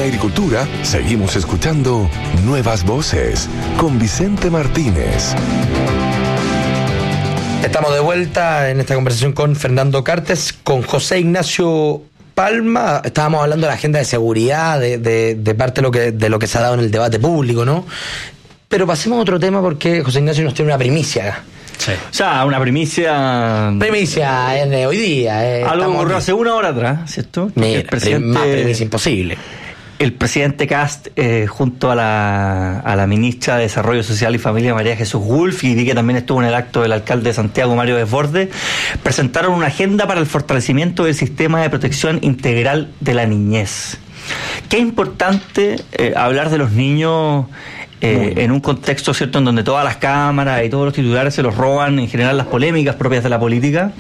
agricultura, seguimos escuchando Nuevas Voces con Vicente Martínez. Estamos de vuelta en esta conversación con Fernando Cartes, con José Ignacio Palma. Estábamos hablando de la agenda de seguridad, de parte de lo que se ha dado en el debate público, ¿no? Pero pasemos a otro tema porque José Ignacio nos tiene una primicia. Sí. O sea, una primicia de hoy día. Algo ocurrió hace una hora atrás, ¿cierto? Mira, más primicia imposible. El presidente Kast, junto a la ministra de Desarrollo Social y Familia, María Jesús Wulff, y vi que también estuvo en el acto del alcalde de Santiago, Mario Desbordes, presentaron una agenda para el fortalecimiento del sistema de protección integral de la niñez. Qué importante hablar de los niños en un contexto, ¿cierto?, en donde todas las cámaras y todos los titulares se los roban, en general, las polémicas propias de la política.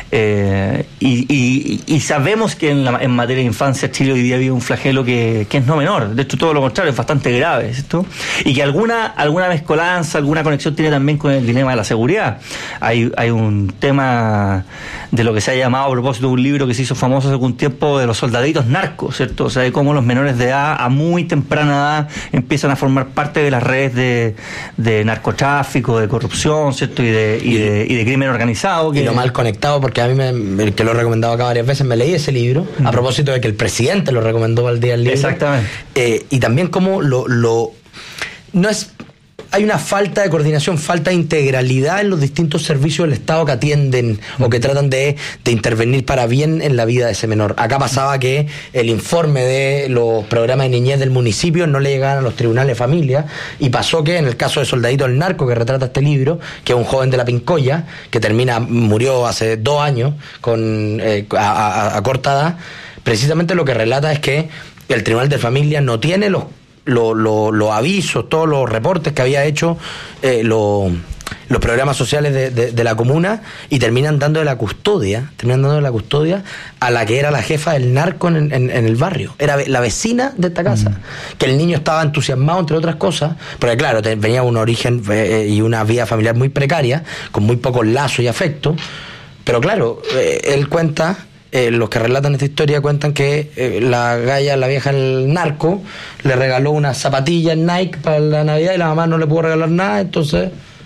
Y sabemos que en materia de infancia Chile hoy día vive un flagelo que es no menor, de hecho todo lo contrario, es bastante grave, ¿cierto? Y que alguna mezcolanza, alguna conexión tiene también con el dilema de la seguridad. Hay un tema de lo que se ha llamado, a propósito de un libro que se hizo famoso hace algún tiempo, de los soldaditos narcos, ¿cierto? O sea, de cómo los menores de edad, a muy temprana edad, empiezan a formar parte de las redes de narcotráfico, de corrupción, ¿cierto? Y de crimen organizado. Y lo mal conectado, porque a mí, el que lo he recomendado acá varias veces, me leí ese libro, a propósito de que el presidente lo recomendó para el día del libro. Exactamente. Y también como no es... Hay una falta de coordinación, falta de integralidad en los distintos servicios del Estado que atienden o que tratan de intervenir para bien en la vida de ese menor. Acá pasaba que el informe de los programas de niñez del municipio no le llegaban a los tribunales de familia, y pasó que en el caso de Soldadito el Narco, que retrata este libro, que es un joven de la Pincoya, que murió hace 2 años a corta edad, precisamente lo que relata es que el tribunal de familia no tiene los avisos, todos los reportes que había hecho los programas sociales de la comuna, y terminan dando la custodia a la que era la jefa del narco en el barrio. Era la vecina de esta casa, que el niño estaba entusiasmado, entre otras cosas, porque claro, venía un origen y una vida familiar muy precaria, con muy pocos lazos y afectos, pero claro, él cuenta... los que relatan esta historia cuentan que la vieja del narco, le regaló unas zapatillas Nike para la Navidad y la mamá no le pudo regalar nada, entonces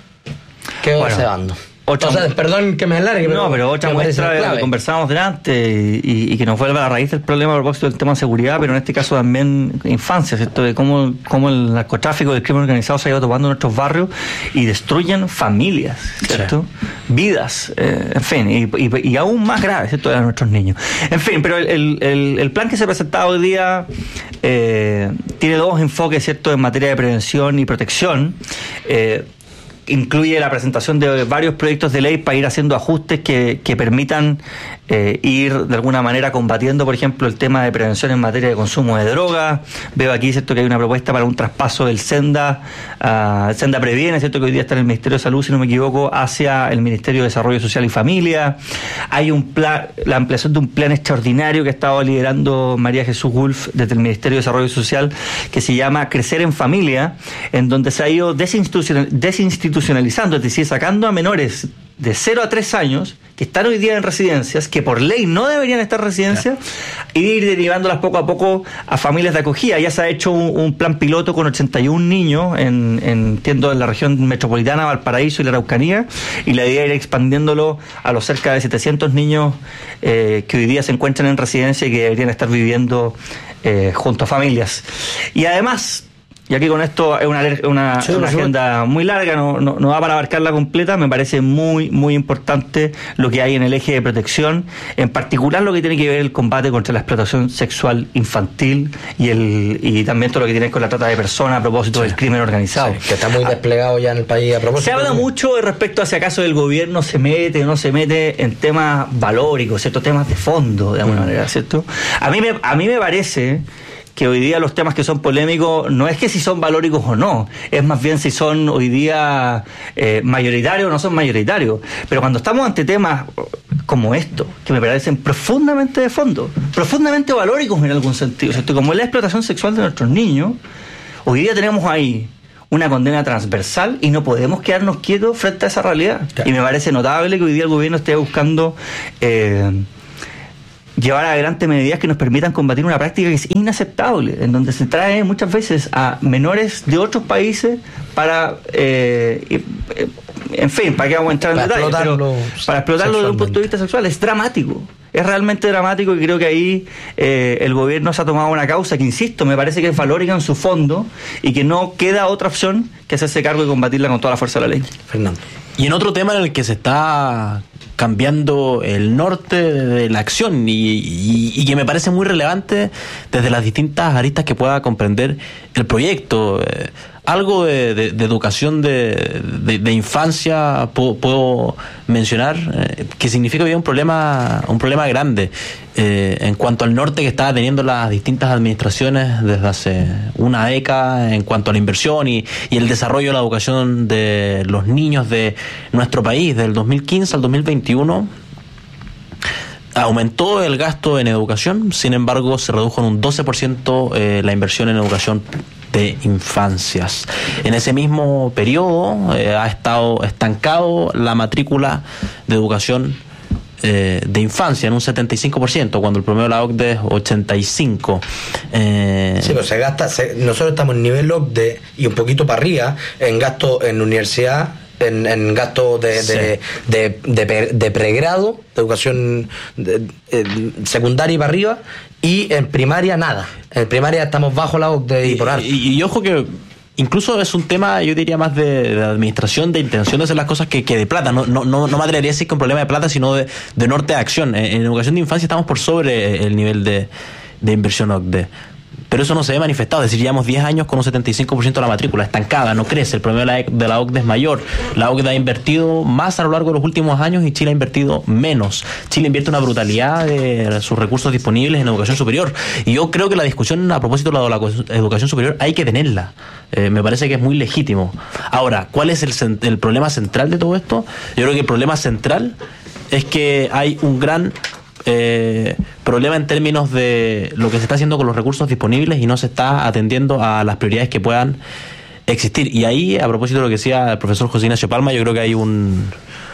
quedó ese bando. Perdón que me alargue, pero otra muestra de lo que conversábamos delante y que nos vuelve a la raíz del problema a propósito del tema de seguridad, pero en este caso también infancia, ¿cierto? De cómo el narcotráfico y el crimen organizado se ha ido topando en nuestros barrios y destruyen familias, ¿cierto? Sí. Vidas, en fin, y aún más grave, ¿cierto?, de nuestros niños. En fin, pero el plan que se presentaba hoy día tiene 2 enfoques, ¿cierto?, en materia de prevención y protección. Incluye la presentación de varios proyectos de ley para ir haciendo ajustes que permitan ir de alguna manera combatiendo, por ejemplo, el tema de prevención en materia de consumo de drogas. Veo aquí, ¿cierto?, que hay una propuesta para un traspaso del Senda Previene, ¿cierto?, que hoy día está en el Ministerio de Salud, si no me equivoco, hacia el Ministerio de Desarrollo Social y Familia. Hay la ampliación de un plan extraordinario que ha estado liderando María Jesús Wulff desde el Ministerio de Desarrollo Social, que se llama Crecer en Familia, en donde se ha ido desinstitucionalizando, es decir, sacando a menores de 0 a 3 años que están hoy día en residencias, que por ley no deberían estar en residencias, y ir derivándolas poco a poco a familias de acogida. Ya se ha hecho un plan piloto con 81 niños entiendo, en la región metropolitana, Valparaíso y la Araucanía, y la idea es ir expandiéndolo a los cerca de 700 niños que hoy día se encuentran en residencia y que deberían estar viviendo junto a familias. Y además, y aquí con esto es una agenda muy larga, no va para abarcarla completa. Me parece muy, muy importante lo que hay en el eje de protección, en particular lo que tiene que ver el combate contra la explotación sexual infantil y también todo lo que tiene con la trata de personas a propósito del crimen organizado. Sí, que está muy desplegado ya en el país a propósito. Se habla mucho respecto a si acaso el gobierno se mete o no se mete en temas valóricos, ¿cierto?, temas de fondo, de alguna manera, ¿cierto? A mí me parece que hoy día los temas que son polémicos no es que si son valóricos o no, es más bien si son hoy día mayoritarios o no son mayoritarios. Pero cuando estamos ante temas como esto, que me parecen profundamente de fondo, profundamente valóricos en algún sentido, ¿cierto?, como es la explotación sexual de nuestros niños, hoy día tenemos ahí una condena transversal y no podemos quedarnos quietos frente a esa realidad. Claro. Y me parece notable que hoy día el gobierno esté buscando llevar adelante medidas que nos permitan combatir una práctica que es inaceptable, en donde se trae muchas veces a menores de otros países para, en fin, ¿para qué vamos a entrar en detalle? Para explotarlo desde un punto de vista sexual. Es dramático. Es realmente dramático y creo que ahí el gobierno se ha tomado una causa que, insisto, me parece que es valórica en su fondo y que no queda otra opción que hacerse cargo y combatirla con toda la fuerza de la ley. Fernando. Y en otro tema en el que se está cambiando el norte de la acción y que me parece muy relevante desde las distintas aristas que pueda comprender el proyecto. Algo de educación de infancia puedo mencionar, que significa que hay un problema grande en cuanto al norte que está teniendo las distintas administraciones desde hace una década en cuanto a la inversión y el desarrollo de la educación de los niños de nuestro país. Del 2015 al 2021 aumentó el gasto en educación, sin embargo se redujo en un 12% la inversión en educación de infancias. En ese mismo periodo ha estado estancado la matrícula de educación de infancia en un 75%, cuando el promedio de la OCDE es 85%. Sí, pero se gasta, nosotros estamos en nivel OCDE y un poquito para arriba en gasto en universidad, en gasto de pregrado, de educación secundaria y para arriba, y en primaria nada. En primaria estamos bajo la OCDE y por alto. Y ojo que incluso es un tema, yo diría, más de administración, de intención de hacer las cosas que de plata. No me atrevería a decir que un problema de plata, sino de norte de acción. En educación de infancia estamos por sobre el nivel de inversión OCDE. Pero eso no se ve manifestado, es decir, llevamos 10 años con un 75% de la matrícula estancada, no crece, el promedio de la OCDE es mayor, la OCDE ha invertido más a lo largo de los últimos años y Chile ha invertido menos. Chile invierte una brutalidad de sus recursos disponibles en educación superior, y yo creo que la discusión a propósito de la educación superior hay que tenerla, me parece que es muy legítimo. Ahora, ¿cuál es el problema central de todo esto? Yo creo que el problema central es que hay un gran problema en términos de lo que se está haciendo con los recursos disponibles y no se está atendiendo a las prioridades que puedan existir. Y ahí, a propósito de lo que decía el profesor José Ignacio Palma, yo creo que hay un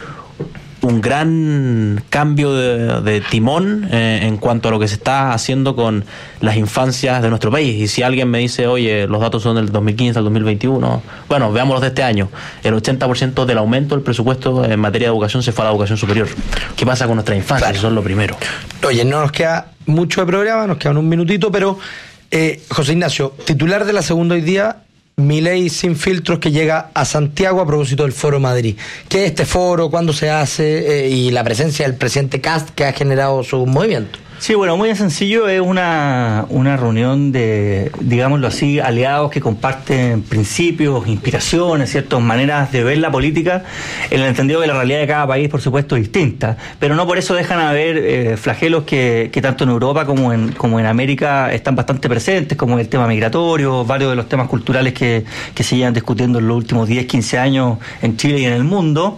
gran cambio de timón en cuanto a lo que se está haciendo con las infancias de nuestro país. Y si alguien me dice, oye, los datos son del 2015 al 2021, bueno, veámoslos de este año. El 80% del aumento del presupuesto en materia de educación se fue a la educación superior. ¿Qué pasa con nuestras infancias? Claro. Eso es lo primero. Oye, no nos queda mucho de programa, nos quedan un minutito, pero José Ignacio, titular de La Segunda hoy día, Milei sin filtros, que llega a Santiago a propósito del Foro Madrid. ¿Qué es este foro? ¿Cuándo se hace? Y la presencia del presidente Kast, que ha generado su movimiento. Sí, bueno, muy sencillo, es una reunión de, digámoslo así, aliados que comparten principios, inspiraciones, ciertas maneras de ver la política, en el entendido que la realidad de cada país, por supuesto, es distinta, pero no por eso dejan haber flagelos que tanto en Europa como en América están bastante presentes, como el tema migratorio, varios de los temas culturales que se llevan discutiendo en los últimos 10, 15 años en Chile y en el mundo.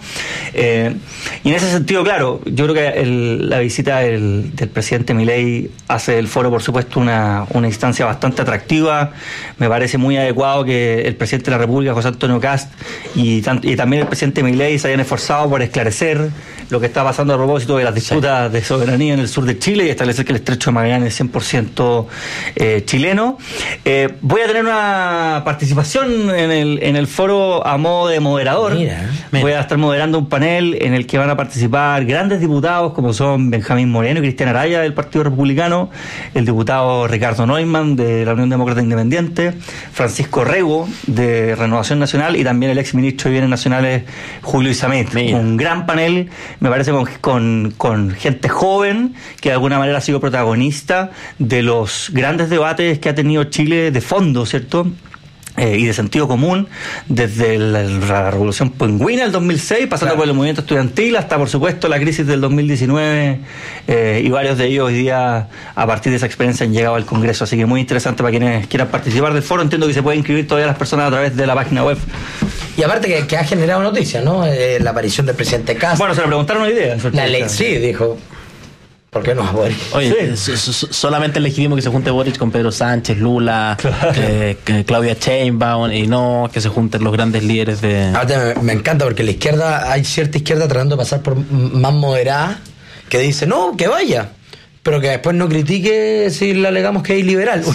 Y en ese sentido, claro, yo creo que la visita del presidente Milei hace del foro, por supuesto, una instancia bastante atractiva. Me parece muy adecuado que el presidente de la República, José Antonio Kast, y también el presidente Milei se hayan esforzado por esclarecer lo que está pasando a propósito de las disputas de soberanía en el sur de Chile y establecer que el Estrecho de Magallanes es 100% chileno. Voy a tener una participación en el foro a modo de moderador. Mira. Voy a estar moderando un panel en el que van a participar grandes diputados como son Benjamín Moreno y Cristian Araya del Partido Republicano, el diputado Ricardo Neumann de la Unión Demócrata Independiente, Francisco Rego de Renovación Nacional y también el exministro de Bienes Nacionales Julio Izamet. Un gran panel, me parece, con gente joven que de alguna manera ha sido protagonista de los grandes debates que ha tenido Chile de fondo, ¿cierto? Y de sentido común, desde la Revolución Pingüina del 2006, pasando por el movimiento estudiantil hasta, por supuesto, la crisis del 2019, y varios de ellos hoy día, a partir de esa experiencia, han llegado al Congreso. Así que muy interesante para quienes quieran participar del foro. Entiendo que se pueden inscribir todavía las personas a través de la página web. Y aparte que ha generado noticias, ¿no? La aparición del presidente Kast. Bueno, se le preguntaron una idea. La ley, sí, dijo... ¿Por qué no, Boric? Oye, sí. Solamente es legítimo que se junte Boric con Pedro Sánchez, Lula, Claudia Sheinbaum, y no que se junten los grandes líderes de... Ahora me encanta porque la izquierda, hay cierta izquierda tratando de pasar por más moderada, que dice, no, que vaya. pero que después no critique si le alegamos que es liberal.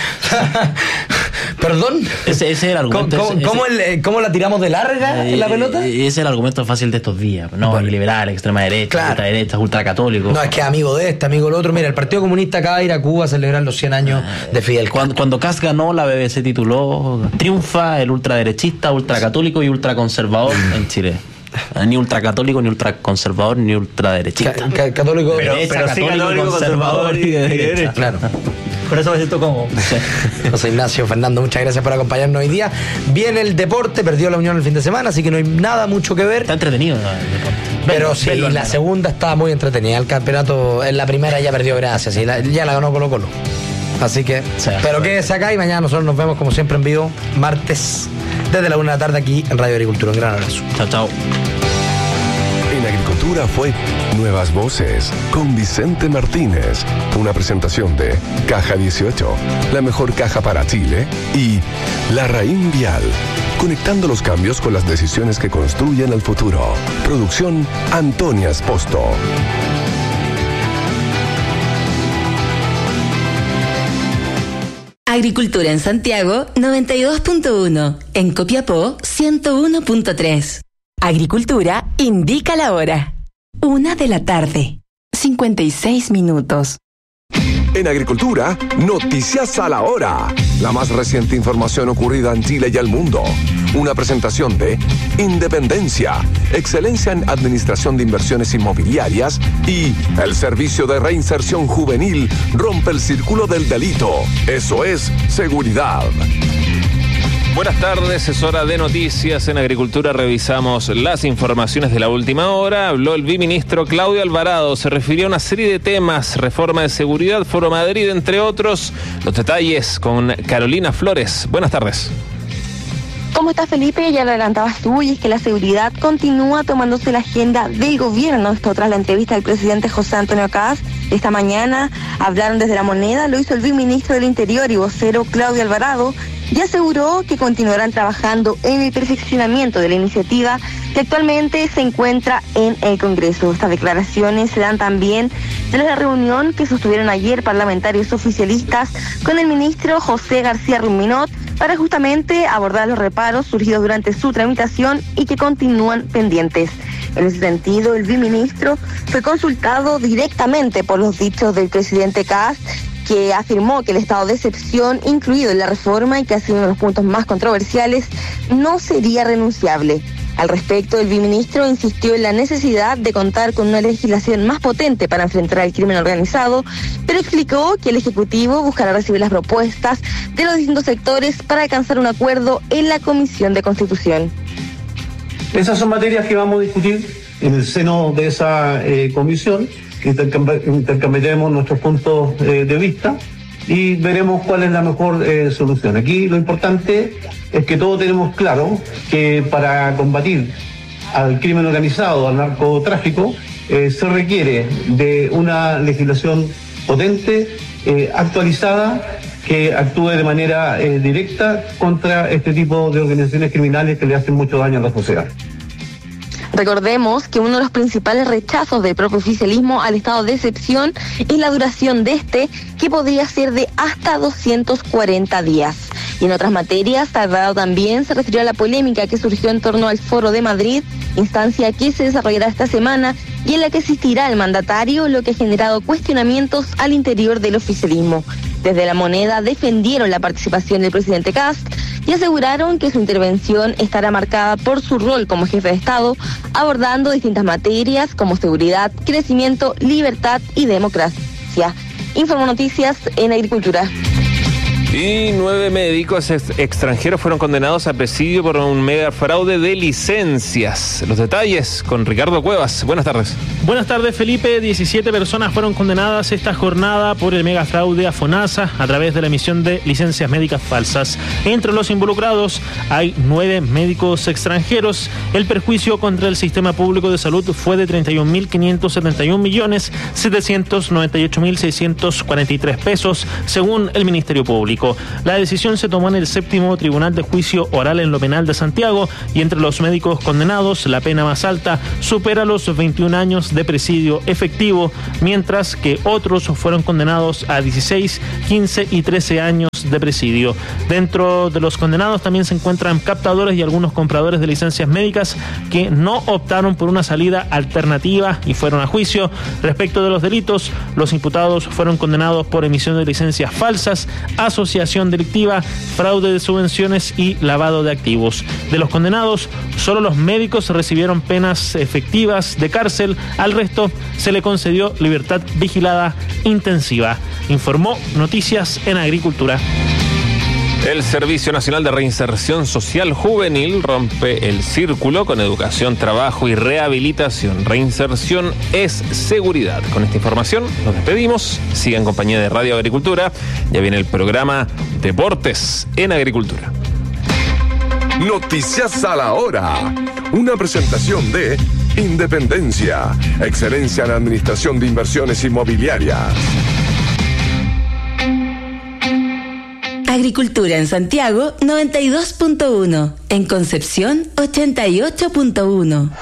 ¿Perdón? Ese es el argumento. ¿Cómo la tiramos de larga en la pelota? Ese es el argumento fácil de estos días. No, bueno, liberal, extrema derecha, claro. Ultraderecha, ultracatólico. No, es que amigo de este, amigo del otro. Mira, el Partido Comunista acaba de ir a Cuba a celebrar los 100 años de Fidel Castro. Cuando Kast ganó, la BBC tituló "Triunfa el ultraderechista, ultracatólico y ultraconservador en Chile". Ni ultracatólico, ni ultraconservador, ni ultraderechista. Católico, pero sí católico, conservador y de derecha. Claro. Por eso me siento cómodo. José Ignacio, Fernando, muchas gracias por acompañarnos hoy día. Viene el deporte, perdió la Unión el fin de semana, así que no hay nada mucho que ver. Está entretenido el deporte. Pero sí, la segunda estaba muy entretenida. El campeonato en la primera ya perdió gracias, y ya la ganó Colo-Colo. Así que, pero quédese acá y mañana nosotros nos vemos como siempre en vivo, martes, desde la 1 de la tarde aquí en Radio Agricultura. Un gran abrazo. Chao, chao. En Agricultura fue Nuevas Voces con Vicente Martínez. Una presentación de Caja 18, la mejor caja para Chile, y Larraín Vial, conectando los cambios con las decisiones que construyen el futuro. Producción Antonia Esposto. Agricultura en Santiago 92.1, en Copiapó 101.3. Agricultura indica la hora. 1:00 p.m, 56 minutos. En Agricultura, noticias a la hora. La más reciente información ocurrida en Chile y el mundo. Una presentación de Independencia, excelencia en administración de inversiones inmobiliarias, y el Servicio de Reinserción Juvenil rompe el círculo del delito. Eso es seguridad. Buenas tardes, es hora de noticias. En Agricultura revisamos las informaciones de la última hora. Habló el viceministro Claudio Alvarado, se refirió a una serie de temas: reforma de seguridad, Foro Madrid, entre otros. Los detalles con Carolina Flores. Buenas tardes. ¿Cómo estás, Felipe? Ya lo adelantabas tú, y es que la seguridad continúa tomándose la agenda del gobierno. Esto tras la entrevista del presidente José Antonio Kast. Esta mañana hablaron desde La Moneda, lo hizo el viceministro del Interior y vocero Claudio Alvarado, y aseguró que continuarán trabajando en el perfeccionamiento de la iniciativa que actualmente se encuentra en el Congreso. Estas declaraciones se dan también tras la reunión que sostuvieron ayer parlamentarios oficialistas con el ministro José García Ruminot para justamente abordar los reparos surgidos durante su tramitación y que continúan pendientes. En ese sentido, el viceministro fue consultado directamente por los dichos del presidente Kast, que afirmó que el estado de excepción incluido en la reforma, y que ha sido uno de los puntos más controversiales, no sería renunciable. Al respecto, el viceministro insistió en la necesidad de contar con una legislación más potente para enfrentar al crimen organizado, pero explicó que el Ejecutivo buscará recibir las propuestas de los distintos sectores para alcanzar un acuerdo en la Comisión de Constitución. Esas son materias que vamos a discutir en el seno de esa comisión. Intercambiaremos nuestros puntos de vista y veremos cuál es la mejor solución. Aquí lo importante es que todos tenemos claro que para combatir al crimen organizado, al narcotráfico, se requiere de una legislación potente, actualizada, que actúe de manera directa contra este tipo de organizaciones criminales que le hacen mucho daño a la sociedad. Recordemos que uno de los principales rechazos del propio oficialismo al estado de excepción es la duración de este, que podría ser de hasta 240 días. Y en otras materias, Alvarado también se refirió a la polémica que surgió en torno al Foro de Madrid, instancia que se desarrollará esta semana y en la que asistirá el mandatario, lo que ha generado cuestionamientos al interior del oficialismo. Desde La Moneda defendieron la participación del presidente Kast y aseguraron que su intervención estará marcada por su rol como jefe de Estado, abordando distintas materias como seguridad, crecimiento, libertad y democracia. Informo Noticias en Agricultura. Y 9 médicos extranjeros fueron condenados a presidio por un mega fraude de licencias. Los detalles con Ricardo Cuevas. Buenas tardes. Buenas tardes, Felipe. 17 personas fueron condenadas esta jornada por el mega fraude a FONASA a través de la emisión de licencias médicas falsas. Entre los involucrados hay 9 médicos extranjeros. El perjuicio contra el sistema público de salud fue de 31.571.798.643 pesos, según el Ministerio Público. médico. La decisión se tomó en el 7º Tribunal de Juicio Oral en lo Penal de Santiago, y entre los médicos condenados la pena más alta supera los 21 años de presidio efectivo, mientras que otros fueron condenados a 16, 15 y 13 años de presidio. Dentro de los condenados también se encuentran captadores y algunos compradores de licencias médicas que no optaron por una salida alternativa y fueron a juicio. Respecto de los delitos, los imputados fueron condenados por emisión de licencias falsas, asociación delictiva, fraude de subvenciones y lavado de activos. De los condenados, solo los médicos recibieron penas efectivas de cárcel, al resto se le concedió libertad vigilada intensiva. Informó Noticias en Agricultura. El Servicio Nacional de Reinserción Social Juvenil rompe el círculo con educación, trabajo y rehabilitación. Reinserción es seguridad. Con esta información nos despedimos. Siga en compañía de Radio Agricultura. Ya viene el programa Deportes en Agricultura. Noticias a la hora. Una presentación de Independencia, excelencia en administración de inversiones inmobiliarias. Agricultura en Santiago 92.1, en Concepción 88.1.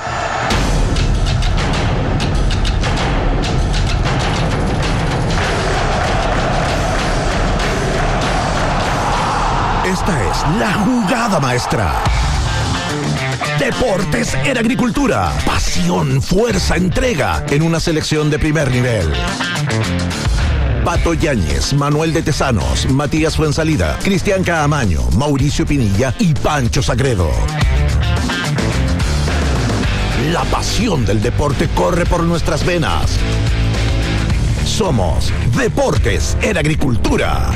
Esta es la jugada maestra. Deportes en Agricultura. Pasión, fuerza, entrega en una selección de primer nivel. Pato Yáñez, Manuel de Tesanos, Matías Fuensalida, Cristian Caamaño, Mauricio Pinilla y Pancho Sagredo. La pasión del deporte corre por nuestras venas. Somos Deportes en Agricultura.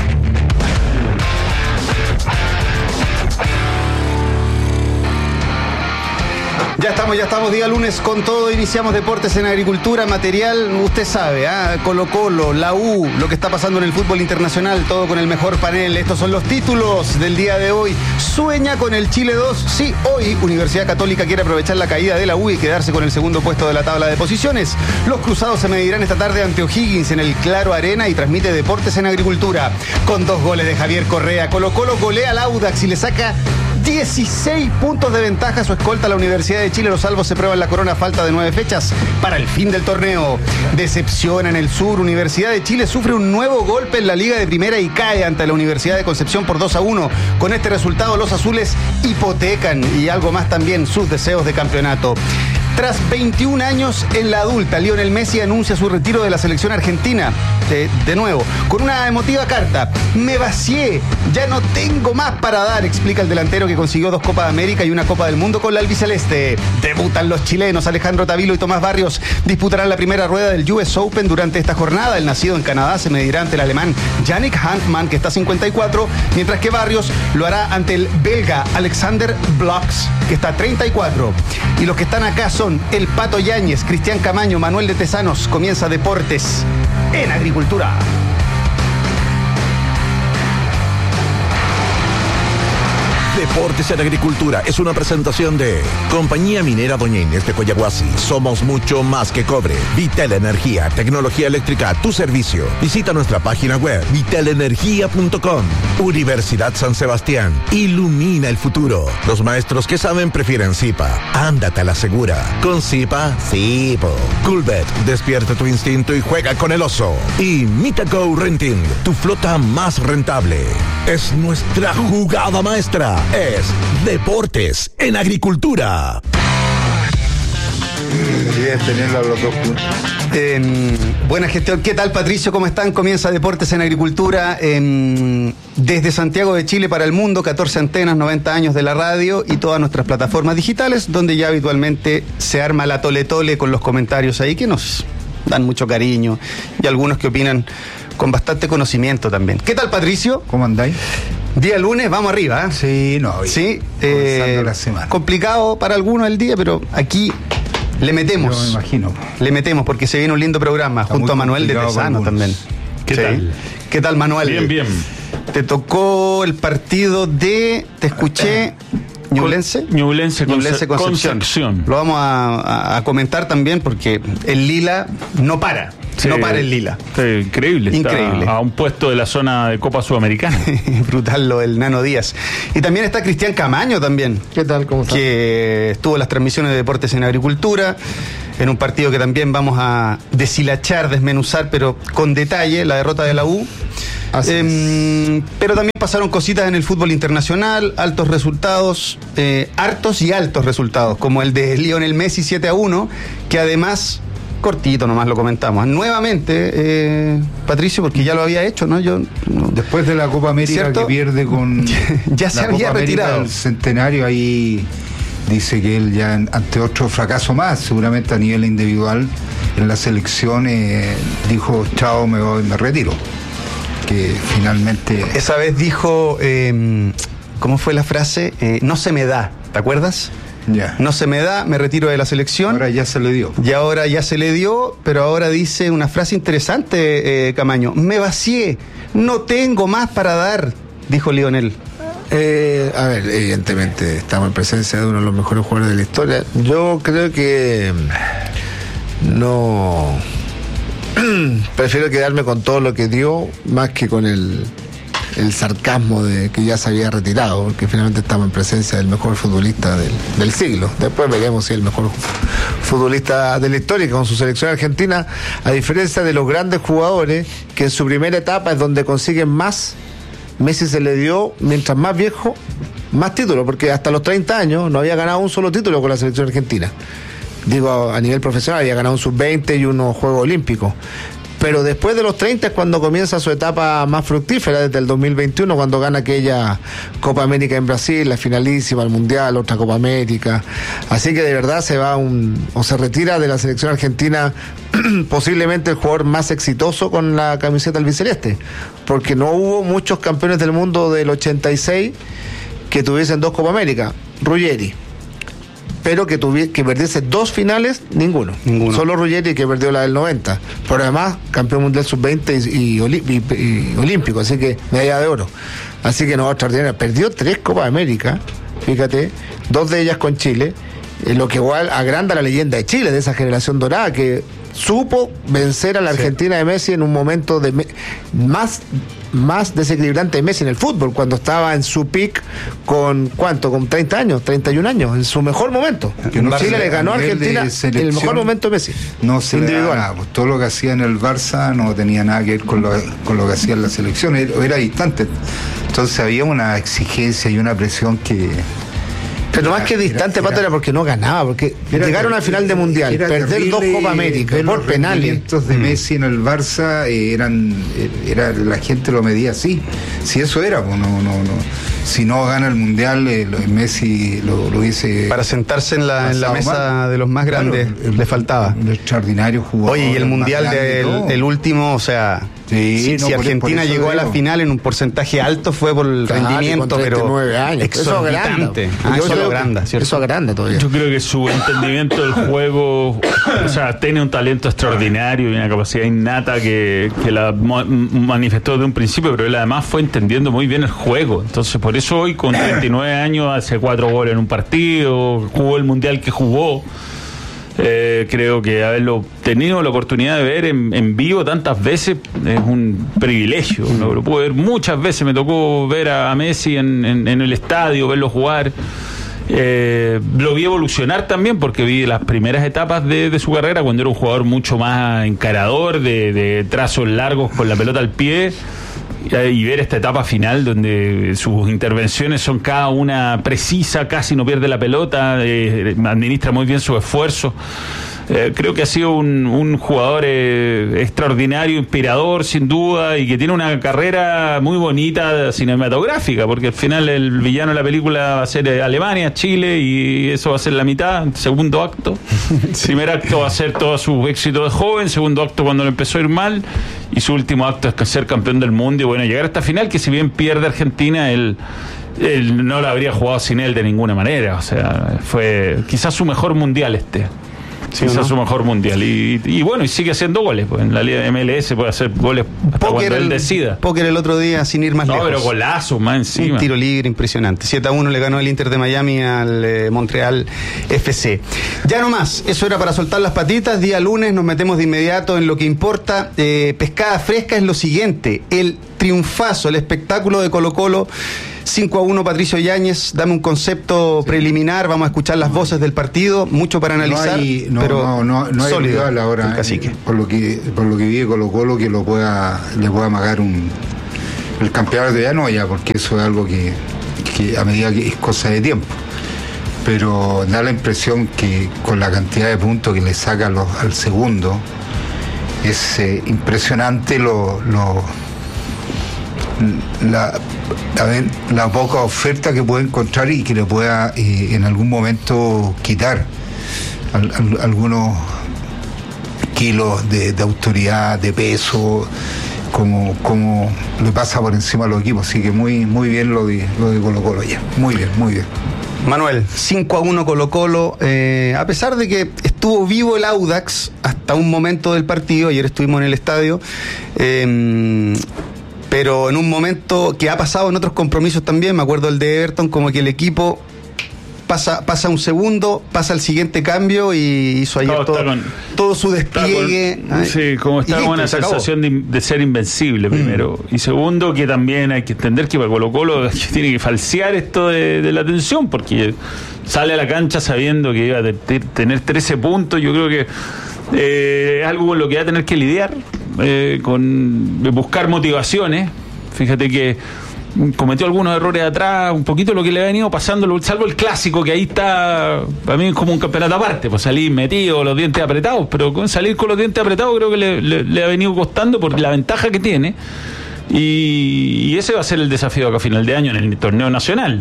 Ya estamos, día lunes con todo, iniciamos Deportes en Agricultura, material, usted sabe, Colo-Colo, la U, lo que está pasando en el fútbol internacional, todo con el mejor panel. Estos son los títulos del día de hoy. Sueña con el Chile 2, sí, hoy Universidad Católica quiere aprovechar la caída de la U y quedarse con el segundo puesto de la tabla de posiciones. Los cruzados se medirán esta tarde ante O'Higgins en el Claro Arena y transmite Deportes en Agricultura. Con 2 goles de Javier Correa, Colo-Colo golea al Audax y le saca 16 puntos de ventaja. Su escolta a la Universidad de Chile. Los salvos se prueban la corona a falta de 9 fechas para el fin del torneo. Decepciona en el sur. Universidad de Chile sufre un nuevo golpe en la Liga de Primera y cae ante la Universidad de Concepción por 2-1. Con este resultado, los azules hipotecan y algo más también sus deseos de campeonato. Tras 21 años en la adulta, Lionel Messi anuncia su retiro de la selección argentina. De nuevo, con una emotiva carta. Me vacié, ya no tengo más para dar, explica el delantero que consiguió 2 Copas de América y una Copa del Mundo con la albiceleste. Debutan los chilenos. Alejandro Tavilo y Tomás Barrios disputarán la primera rueda del US Open durante esta jornada. El nacido en Canadá se medirá ante el alemán Yannick Hanfmann, que está 54, mientras que Barrios lo hará ante el belga Alexander Blocks, que está 34. Y los que están acá son el Pato Yáñez, Cristian Caamaño, Manuel de Tesanos. Comienza Deportes en Agricultura. Deportes en Agricultura es una presentación de Compañía Minera Doña Inés de Coyahuasi. Somos mucho más que cobre. Vitel Energía, tecnología eléctrica a tu servicio. Visita nuestra página web vitelenergia.com. Universidad San Sebastián. Ilumina el futuro. Los maestros que saben prefieren Zipa. Ándate a la segura. Con Zipa, sí, po. Coolbet, despierta tu instinto y juega con el oso. Y Mitaco Renting, tu flota más rentable. Es nuestra jugada maestra. Es Deportes en Agricultura. Bien tenerlo a los dos juntos. Buena gestión. ¿Qué tal, Patricio? ¿Cómo están? Comienza Deportes en Agricultura. Desde Santiago de Chile para el mundo, 14 antenas, 90 años de la radio y todas nuestras plataformas digitales, donde ya habitualmente se arma la tole-tole con los comentarios ahí que nos dan mucho cariño y algunos que opinan con bastante conocimiento también. ¿Qué tal, Patricio? ¿Cómo andáis? Día lunes, vamos arriba, ¿eh? Sí, no. Sí, la semana. Complicado para algunos el día, pero aquí le metemos. Yo me imagino. Le metemos porque se viene un lindo programa. Está junto a Manuel de Tesano también. ¿Qué tal? ¿Qué tal, Manuel? Bien. Te tocó el partido de... Te escuché... Ñublense. Ñublense Concepción. Lo vamos a comentar también porque el Lila no para. Sí, no para el Lila. Increíble. Increíble. A un puesto de la zona de Copa Sudamericana. Brutal lo del Nano Díaz. Y también está Cristian Camaño también. ¿Qué tal? ¿Cómo está? Que estuvo en las transmisiones de Deportes en Agricultura, en un partido que también vamos a deshilachar, desmenuzar, pero con detalle, la derrota de la U. Pero también pasaron cositas en el fútbol internacional, altos resultados, hartos y altos resultados, como el de Lionel Messi 7-1, que además, cortito nomás lo comentamos, nuevamente, Patricio, porque ya lo había hecho, ¿no? Después de la Copa América, ¿cierto?, que pierde con ya se había Copa retirado América, el centenario, ahí dice que él ya ante otro fracaso más, seguramente a nivel individual en la selección, dijo chao, me retiro. Que finalmente... Esa vez dijo, ¿cómo fue la frase? No se me da, ¿te acuerdas? Ya. No se me da, me retiro de la selección. Ahora ya se le dio. Y ahora ya se le dio, pero ahora dice una frase interesante, Camaño. Me vacié, no tengo más para dar, dijo Lionel. A ver, evidentemente estamos en presencia de uno de los mejores jugadores de la historia. Yo creo que no... prefiero quedarme con todo lo que dio más que con el sarcasmo de que ya se había retirado, porque finalmente estamos en presencia del mejor futbolista del siglo. Después veremos si es el mejor futbolista de la historia, con su selección argentina, a diferencia de los grandes jugadores que en su primera etapa es donde consiguen más. Messi se le dio, mientras más viejo, más títulos, porque hasta los 30 años no había ganado un solo título con la selección argentina. Digo, a nivel profesional había ganado un sub-20 y unos Juegos Olímpicos. Pero después de los 30 es cuando comienza su etapa más fructífera, desde el 2021, cuando gana aquella Copa América en Brasil, la finalísima, el Mundial, otra Copa América. Así que de verdad se retira de la selección argentina posiblemente el jugador más exitoso con la camiseta albiceleste, porque no hubo muchos campeones del mundo del 86 que tuviesen 2 Copa América. Ruggeri. Pero que perdiese 2 finales, ninguno. Solo Ruggeri, que perdió la del 90. Pero además, campeón mundial sub-20 y olímpico, así que medalla de oro. Así que no, extraordinario. Perdió 3 Copas América, fíjate, 2 de ellas con Chile, lo que igual agranda la leyenda de Chile, de esa generación dorada que supo vencer a la Argentina de Messi en un momento de más desequilibrante de Messi en el fútbol, cuando estaba en su peak con 30 años, 31 años, en su mejor momento. Chile le ganó a Argentina en el mejor momento de Messi. No se individual. Nada, pues todo lo que hacía en el Barça no tenía nada que ver con lo que hacía en la selección, era distante. Entonces había una exigencia y una presión que... Pero más que distante, Pato, era porque no ganaba, porque llegaron a final de Mundial, perder 2 Copa América por penales. Los de Messi en el Barça la gente lo medía así. Si eso era, pues no. Si no gana el Mundial, Messi lo hubiese... Para sentarse en la mesa de los más grandes, claro, le faltaba. Un extraordinario jugador. Oye, y el Mundial del último, o sea... Sí, si Argentina llegó a la final en un porcentaje alto fue por el rendimiento, pero exorbitante. Eso agranda todavía. Yo creo que su entendimiento del juego, o sea, tiene un talento extraordinario y una capacidad innata que la manifestó desde un principio, pero él además fue entendiendo muy bien el juego. Entonces, por eso hoy, con 39 años, hace 4 goles en un partido, jugó el Mundial que jugó. Creo que haberlo tenido la oportunidad de ver en vivo tantas veces es un privilegio. Lo pude ver muchas veces, me tocó ver a Messi en el estadio, verlo jugar. Lo vi evolucionar también, porque vi las primeras etapas de su carrera cuando era un jugador mucho más encarador, de trazos largos con la pelota al pie, y ver esta etapa final donde sus intervenciones son cada una precisa, casi no pierde la pelota, administra muy bien su esfuerzo. Creo que ha sido un jugador extraordinario, inspirador sin duda, y que tiene una carrera muy bonita cinematográfica, porque al final el villano de la película va a ser Alemania, Chile, y eso va a ser la mitad, segundo acto. Primer acto va a ser todo su éxito de joven, segundo acto cuando le empezó a ir mal, y su último acto es ser campeón del mundo y bueno, llegar a esta final, que si bien pierde Argentina, él no la habría jugado sin él de ninguna manera. O sea, fue quizás su mejor mundial Sí, ese es su mejor mundial. Y bueno, y sigue haciendo goles. Pues en la Liga de MLS puede hacer goles hasta cuando él decida. Póker el otro día, sin ir más lejos. No, pero golazo más encima. Un tiro libre impresionante. 7-1 le ganó el Inter de Miami al Montreal FC. Ya no más, eso era para soltar las patitas. Día lunes nos metemos de inmediato en lo que importa. Pescada fresca es lo siguiente. El triunfazo, el espectáculo de Colo-Colo. 5-1 Patricio Yáñez, dame un concepto preliminar, vamos a escuchar las voces del partido, mucho para analizar, pero no hay sólido rival ahora, por lo que vive Colo-Colo que le pueda amagar el campeonato ya no ya, porque eso es algo que a medida que es cosa de tiempo, pero da la impresión que con la cantidad de puntos que le saca al segundo es impresionante la poca oferta que puede encontrar y que le pueda en algún momento quitar algunos kilos de autoridad, de peso, como le pasa por encima a los equipos. Así que muy bien lo de Colo-Colo ya. Muy bien. Manuel, 5-1 Colo-Colo, a pesar de que estuvo vivo el Audax hasta un momento del partido, ayer estuvimos en el estadio, pero en un momento que ha pasado en otros compromisos también, me acuerdo el de Everton, como que el equipo pasa un segundo, pasa el siguiente cambio y hizo ayer todo su despliegue. Como está con una sensación de ser invencible primero. Y segundo, que también hay que entender que para Colo-Colo tiene que falsear esto de la tensión, porque sale a la cancha sabiendo que iba a tener 13 puntos. Yo creo que es algo con lo que va a tener que lidiar, con buscar motivaciones. Fíjate que cometió algunos errores atrás, un poquito lo que le ha venido pasando, salvo el clásico, que ahí está, para mí es como un campeonato aparte, pues salir metido, los dientes apretados, pero con salir con los dientes apretados creo que le ha venido costando por la ventaja que tiene, y ese va a ser el desafío acá a final de año en el torneo nacional.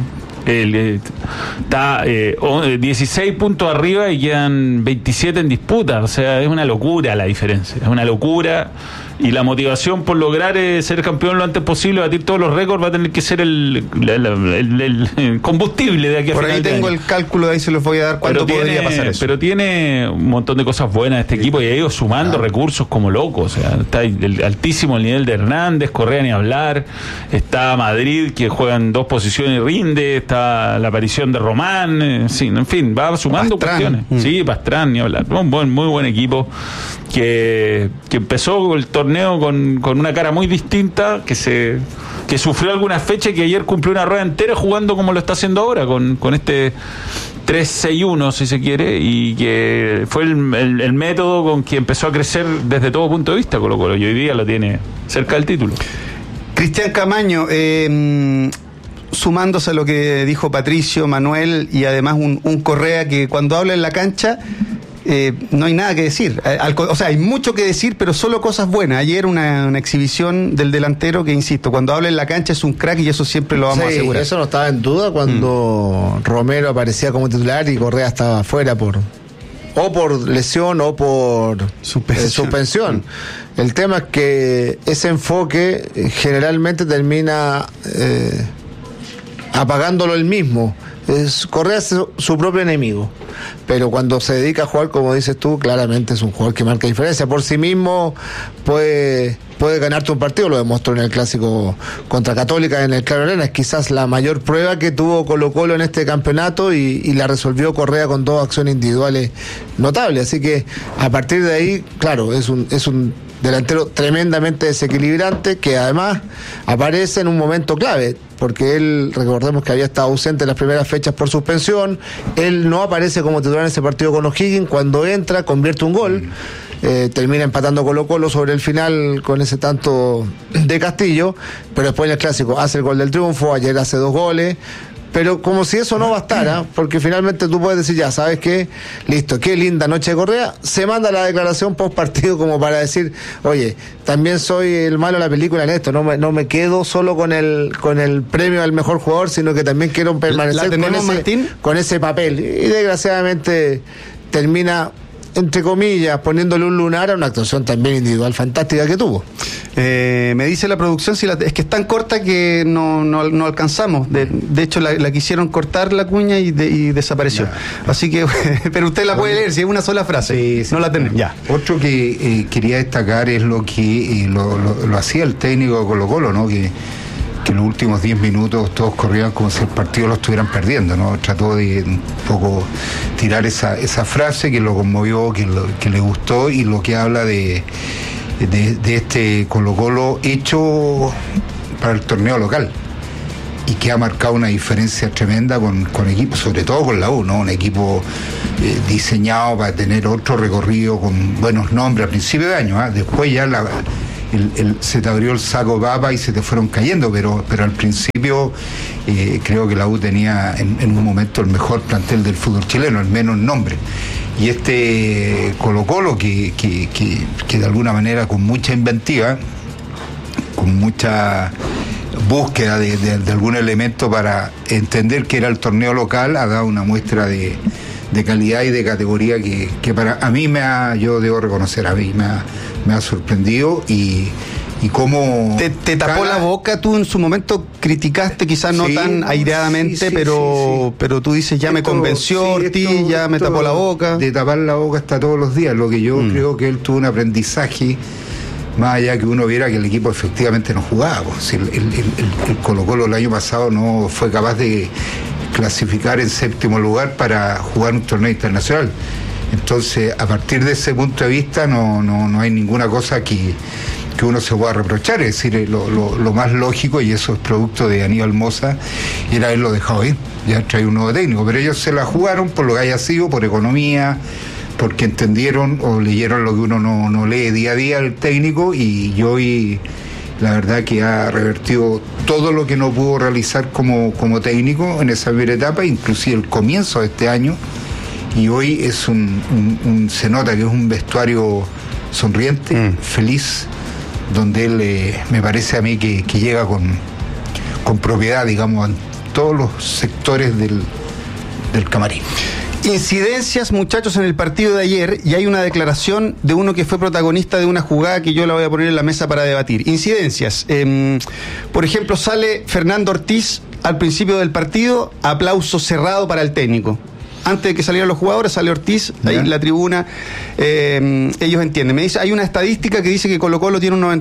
Está 16 puntos arriba y quedan 27 en disputa, o sea, es una locura la diferencia, es una locura. Y la motivación por lograr ser campeón lo antes posible, batir todos los récords, va a tener que ser el combustible de aquí a final de año. Por ahí tengo el cálculo, ahí se los voy a dar cuánto podría pasar eso. Pero tiene un montón de cosas buenas este equipo y ha ido sumando recursos como locos. O sea, está altísimo el nivel de Hernández, Correa ni hablar, está Madrid que juega en 2 posiciones y rinde, está la aparición de Román, en fin, va sumando cuestiones. Sí, Pastrán ni hablar. Muy buen equipo que empezó el torneo con una cara muy distinta, que sufrió algunas fechas y que ayer cumplió una rueda entera jugando como lo está haciendo ahora, con este 3-6-1 si se quiere, y que fue el método con que empezó a crecer desde todo punto de vista Colo-Colo, y hoy día lo tiene cerca del título. Cristian Camaño, sumándose a lo que dijo Patricio, Manuel y además un Correa que cuando habla en la cancha no hay nada que decir, o sea, hay mucho que decir, pero solo cosas buenas. Ayer una exhibición del delantero que, insisto, cuando habla en la cancha es un crack y eso siempre lo vamos a asegurar. Eso no estaba en duda cuando Romero aparecía como titular y Correa estaba fuera por lesión o por suspensión. El tema es que ese enfoque generalmente termina apagándolo él mismo. Correa es su propio enemigo, pero cuando se dedica a jugar, como dices tú, claramente es un jugador que marca diferencia. Por sí mismo puede ganarte un partido, lo demostró en el clásico contra Católica en el Claro Arena. Es quizás la mayor prueba que tuvo Colo-Colo en este campeonato y la resolvió Correa con 2 acciones individuales notables. Así que a partir de ahí, claro, es un delantero tremendamente desequilibrante que además aparece en un momento clave, porque él, recordemos que había estado ausente en las primeras fechas por suspensión. Él no aparece como titular en ese partido con O'Higgins. Cuando entra, convierte un gol, termina empatando Colo-Colo sobre el final con ese tanto de Castillo, pero después en el clásico hace el gol del triunfo. Ayer hace 2 goles. Pero como si eso no bastara, porque finalmente tú puedes decir, ya, ¿sabes qué? Listo, qué linda noche de Correa. Se manda la declaración post partido como para decir, oye, también soy el malo de la película en esto, no me quedo solo con el premio al mejor jugador, sino que también quiero permanecer con ese papel. Y desgraciadamente termina entre comillas, poniéndole un lunar a una actuación también individual fantástica que tuvo. Me dice la producción, es que es tan corta que no alcanzamos. De hecho, la quisieron cortar la cuña y desapareció. Así que, pero usted la puede leer, si es una sola frase. Sí, no la tenemos. Ya. Otro que quería destacar es lo que lo hacía el técnico de Colo-Colo, ¿no? Que en los últimos 10 minutos todos corrían como si el partido lo estuvieran perdiendo, ¿no? Trató de un poco tirar esa frase que lo conmovió, que le gustó, y lo que habla de este Colo-Colo hecho para el torneo local y que ha marcado una diferencia tremenda con equipos, sobre todo con la U, ¿no? Un equipo diseñado para tener otro recorrido con buenos nombres a principio de año, ¿eh? Después ya se te abrió el saco de papa y se te fueron cayendo, pero al principio creo que la U tenía en un momento el mejor plantel del fútbol chileno, al menos en nombre. Y este Colo-Colo que de alguna manera, con mucha inventiva, con mucha búsqueda de algún elemento para entender que era el torneo local, ha dado una muestra de calidad y de categoría que para a mí yo debo reconocer, a mí me ha sorprendido y cómo... Te tapó la boca, tú en su momento criticaste, quizás no tan aireadamente, pero tú dices, ya me convenció Ortiz, ya me tapó la boca. De tapar la boca hasta todos los días, lo que yo creo que él tuvo un aprendizaje, más allá que uno viera que el equipo efectivamente no jugaba. Si el Colo-Colo el año pasado no fue capaz de clasificar en 7º lugar para jugar un torneo internacional. Entonces, a partir de ese punto de vista, no hay ninguna cosa que uno se pueda reprochar. Es decir, lo más lógico, y eso es producto de Aníbal Mosa, era haberlo dejado ir. Ya trae un nuevo técnico, pero ellos se la jugaron por lo que haya sido, por economía, porque entendieron o leyeron lo que uno no lee día a día el técnico, y hoy la verdad que ha revertido todo lo que no pudo realizar como técnico en esa primera etapa, inclusive el comienzo de este año, y hoy es se nota que es un vestuario sonriente, feliz, donde él me parece a mí que llega con propiedad, digamos, en todos los sectores del camarín. Incidencias, muchachos, en el partido de ayer, y hay una declaración de uno que fue protagonista de una jugada que yo la voy a poner en la mesa para debatir. Incidencias. Por ejemplo, sale Fernando Ortiz al principio del partido, aplauso cerrado para el técnico. Antes de que salieran los jugadores, sale Ortiz, ahí en la tribuna, ellos entienden. Me dice, hay una estadística que dice que Colo-Colo tiene un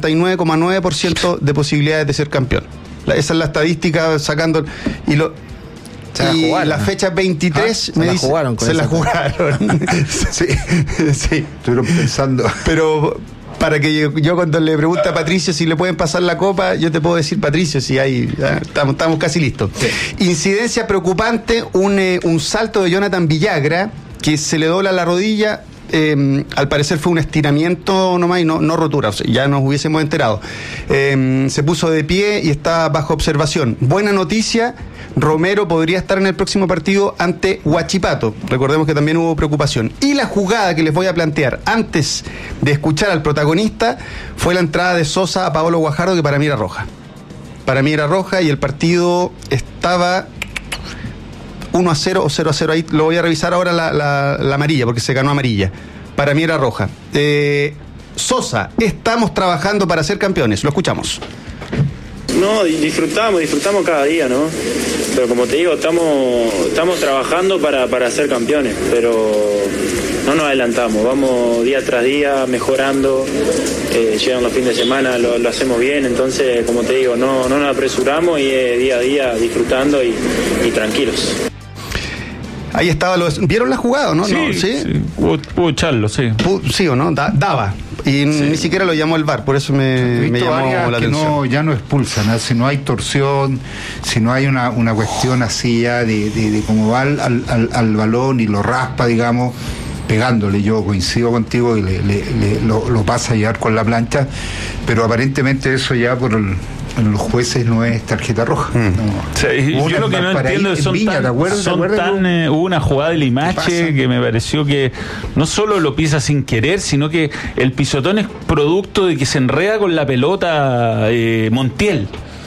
99,9% de posibilidades de ser campeón. Esa es la estadística, sacando... La fecha 23 me dice, se la jugaron. Sí. Estuvieron pensando. Pero para que yo cuando le pregunte a Patricio si le pueden pasar la copa, yo te puedo decir, Patricio, si hay, estamos casi listos. Sí. Incidencia preocupante, un salto de Jonathan Villagra, que se le dobla la rodilla. Al parecer fue un estiramiento nomás y no rotura, o sea, ya nos hubiésemos enterado. Se puso de pie y está bajo observación. Buena noticia, Romero podría estar en el próximo partido ante Huachipato. Recordemos que también hubo preocupación. Y la jugada que les voy a plantear antes de escuchar al protagonista fue la entrada de Sosa a Paolo Guajardo, que para mí era roja. Para mí era roja y el partido estaba 1-0 o 0-0, ahí lo voy a revisar ahora la amarilla, porque se ganó amarilla. Para mí era roja. Sosa, estamos trabajando para ser campeones, lo escuchamos. No, disfrutamos cada día, ¿no? Pero como te digo, estamos trabajando para ser campeones, pero no nos adelantamos, vamos día tras día mejorando, llegan los fines de semana, lo hacemos bien, entonces, como te digo, no nos apresuramos y día a día disfrutando y tranquilos. Ahí estaba, ¿vieron la jugada o no? Sí. Pudo echarlo, sí. Sí o no, daba. Y ni siquiera lo llamó el VAR, por eso me llamó la atención. Ya no expulsan, ¿eh? Si no hay torsión, si no hay una cuestión así ya de cómo va al balón y lo raspa, digamos, pegándole. Yo coincido contigo y lo pasa a llevar con la plancha, pero aparentemente eso ya en los jueces no es tarjeta roja. Yo lo que no entiendo es hubo una jugada de Limache que me pareció que no solo lo pisa sin querer, sino que el pisotón es producto de que se enreda con la pelota Montiel.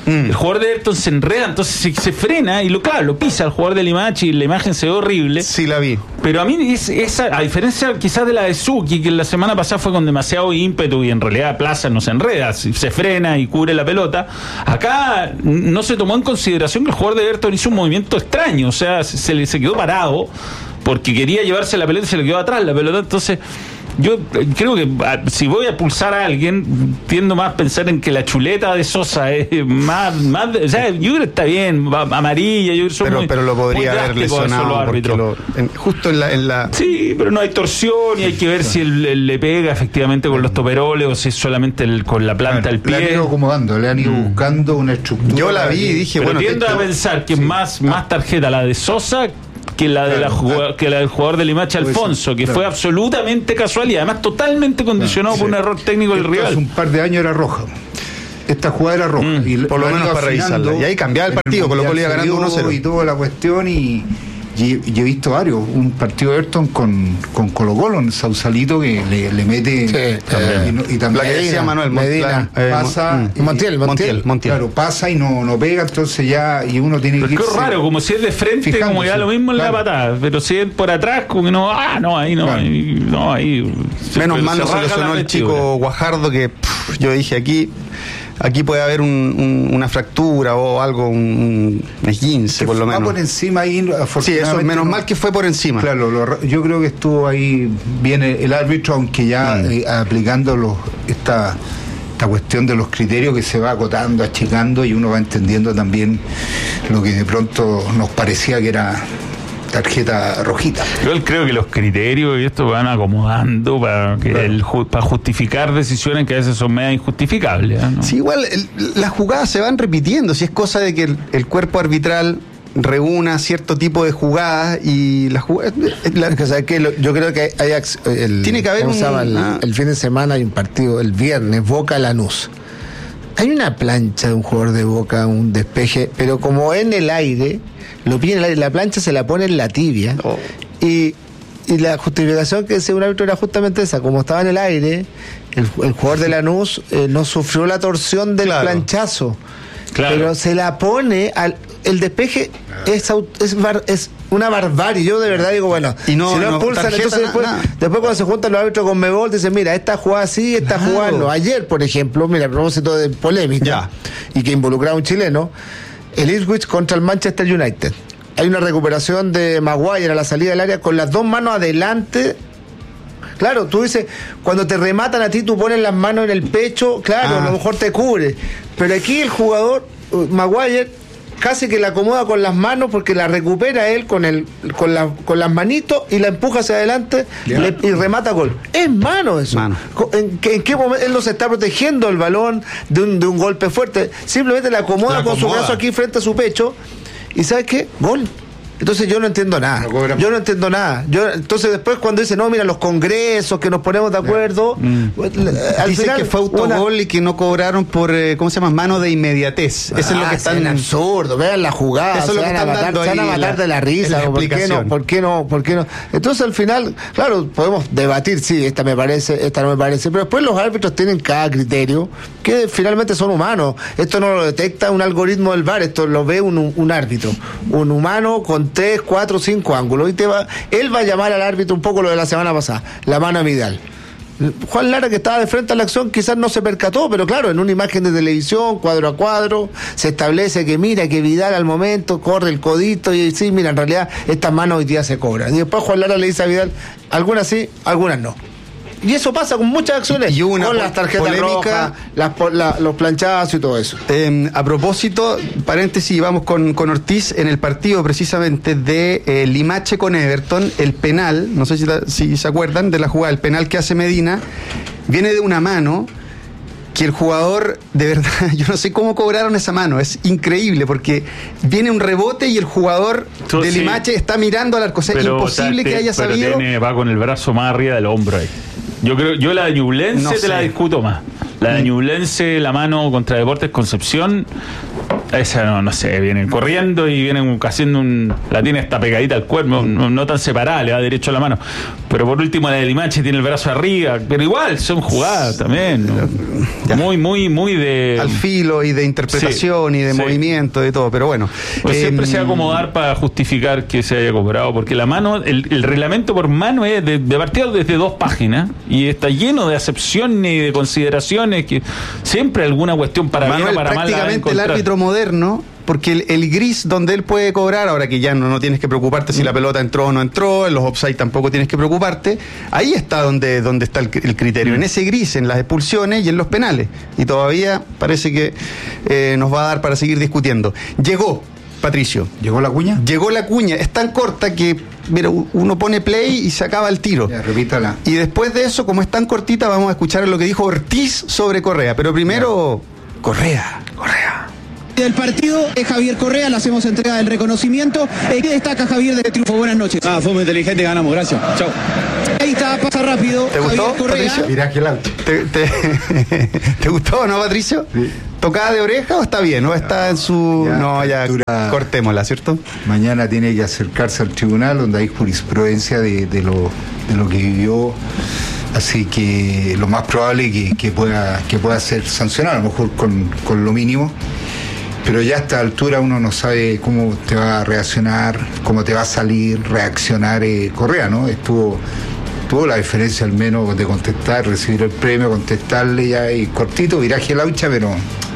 El jugador de Everton se enreda, entonces se frena y lo pisa el jugador de Limache y la imagen se ve horrible. Sí, la vi. Pero a mí, a diferencia quizás de la de Suki, que la semana pasada fue con demasiado ímpetu y en realidad Plaza no se enreda, se frena y cubre la pelota, acá no se tomó en consideración que el jugador de Everton hizo un movimiento extraño, o sea, se quedó parado porque quería llevarse la pelota y se le quedó atrás la pelota. Entonces yo creo que si voy a pulsar a alguien, tiendo más a pensar en que la chuleta de Sosa es más o sea, yo creo que está bien, amarilla, yo creo que pero lo podría haber lesionado justo en la sí, pero no hay torsión y hay que ver si él le pega efectivamente con los toperoles o si es solamente con la planta del pie. Le han ido acomodando, le han ido buscando una estructura. Yo la vi y dije, pero tiendo a pensar que es más tarjeta la de Sosa que la de que la del jugador de Limache, Alfonso, que fue absolutamente casual y además totalmente condicionado por un error técnico del rival. Hace un par de años era roja. Esta jugada era roja. Y por lo menos para revisarla. Y ahí cambiaba el partido, con lo cual iba ganando 1-0. Y toda la cuestión y yo he visto varios. Un partido de Everton con Colo-Colo en Sausalito que le mete. Y también la que decía Manuel Medina. Pasa. Montiel. Claro, pasa y no pega, entonces ya. Y uno tiene que. Pero qué raro, como si es de frente, fijándose, como ya lo mismo en la patada. Pero si es por atrás, como que no. Ahí no. Ahí. Menos mal no se lesionó el chico Guajardo que yo dije aquí puede haber una fractura o algo, un esguince por lo menos. Va por encima ahí, sí, eso menos mal que fue por encima. Claro, yo creo que estuvo ahí bien el árbitro, aunque ya aplicando esta cuestión de los criterios que se va acotando, achicando, y uno va entendiendo también lo que de pronto nos parecía que era tarjeta rojita. Yo creo que los criterios y esto van acomodando para justificar decisiones que a veces son medio injustificables, ¿no? Sí, igual las jugadas se van repitiendo, si es cosa de que el cuerpo arbitral reúna cierto tipo de jugadas y las jugadas. Yo creo que tiene que haber el fin de semana hay un partido, el viernes, Boca Lanús. Hay una plancha de un jugador de Boca, un despeje, pero como en el aire, lo pide en el aire, la plancha se la pone en la tibia. Y la justificación que decía un árbitro era justamente esa: como estaba en el aire, el jugador de Lanús no sufrió la torsión del planchazo. Claro. Pero se la pone el despeje es una barbarie. Yo de verdad digo, bueno, si no expulsan, entonces después cuando se juntan los árbitros con Mebol dicen, mira, esta jugada sí, esta jugada no. Ayer, por ejemplo, mira, a propósito de polémica y que involucraba a un chileno, el Ipswich contra el Manchester United. Hay una recuperación de Maguire a la salida del área con las dos manos adelante. Claro, tú dices, cuando te rematan a ti, tú pones las manos en el pecho, claro, a lo mejor te cubre. Pero aquí el jugador, Maguire, casi que la acomoda con las manos porque la recupera él con las manitos y la empuja hacia adelante y remata gol. Es mano eso. ¿En qué momento él no se está protegiendo el balón de un golpe fuerte? Simplemente la acomoda con su brazo aquí frente a su pecho y ¿sabes qué? Gol. Entonces yo no entiendo nada. Entonces después cuando dice, no, mira, los congresos, que nos ponemos de acuerdo, al dice final que fue autogol y que no cobraron por, ¿cómo se llama? Mano de inmediatez. Eso es lo que están... Es absurdo, vean la jugada. Eso es lo que están dando ahí. Se van a matar de la risa. ¿Por qué no? Entonces al final, claro, podemos debatir, sí, esta me parece, esta no me parece, pero después los árbitros tienen cada criterio que finalmente son humanos. Esto no lo detecta un algoritmo del VAR, esto lo ve un árbitro, un humano con 3, 4, 5 ángulos, y él va a llamar al árbitro un poco lo de la semana pasada, la mano a Vidal. Juan Lara, que estaba de frente a la acción, quizás no se percató, pero claro, en una imagen de televisión, cuadro a cuadro, se establece que mira, que Vidal al momento corre el codito y sí, mira, en realidad estas manos hoy día se cobran. Y después Juan Lara le dice a Vidal, algunas sí, algunas no. Y eso pasa con muchas acciones, y con las tarjetas rojas, los planchazos y todo eso. A propósito, paréntesis, vamos con Ortiz, en el partido precisamente de Limache con Everton, el penal, no sé si se acuerdan de la jugada, el penal que hace Medina, viene de una mano que el jugador, de verdad, yo no sé cómo cobraron esa mano, es increíble, porque viene un rebote y el jugador de Limache está mirando al arco, o sea, imposible que haya sabido. Va con el brazo más arriba del hombro ahí. Yo la de Ñublense la discuto más. La de Ñublense, la mano contra Deportes Concepción, Esa no sé, vienen corriendo y vienen haciendo la tiene hasta pegadita al cuerpo, no tan separada, le va derecho a la mano. Pero por último la de Limache tiene el brazo arriba, pero igual son jugadas también, ¿no? Muy de... al filo y de interpretación y de movimiento, de todo, pero bueno. Pues siempre se va a acomodar para justificar que se haya cobrado, porque la mano, el reglamento por mano es de partida desde 2 páginas y está lleno de acepciones y de consideraciones que siempre alguna cuestión para Manuel, bien o para mal la va a prácticamente el encontrar. árbitro moderno, porque el gris donde él puede cobrar, ahora que ya no tienes que preocuparte si la pelota entró o no entró, en los offside tampoco tienes que preocuparte, ahí está donde está el criterio, en ese gris, en las expulsiones y en los penales. Y todavía parece que nos va a dar para seguir discutiendo. Llegó, Patricio. ¿Llegó la cuña? Llegó la cuña, es tan corta que mira, uno pone play y se acaba el tiro. Ya, repítala. Y después de eso, como es tan cortita, vamos a escuchar lo que dijo Ortiz sobre Correa. Pero primero, Correa. Del partido es Javier Correa, le hacemos entrega del reconocimiento. ¿Qué destaca Javier de este triunfo? Buenas noches. Fue muy inteligente, ganamos, gracias. Chao. Ahí está, pasa rápido. ¿Te Javier gustó, Correa. Patricio? Mirá que el auto. ¿Te gustó o no, Patricio? Sí. ¿Tocada de oreja o está bien? ¿O está en su...? Ya cortémosla, ¿cierto? Mañana tiene que acercarse al tribunal donde hay jurisprudencia de lo que vivió. Así que lo más probable es que pueda ser sancionado, a lo mejor con lo mínimo. Pero ya a esta altura uno no sabe cómo te va a reaccionar, cómo te va a reaccionar Correa, ¿no? Tuvo la diferencia al menos de contestar, recibir el premio, contestarle ya y cortito, viraje laucha, pero...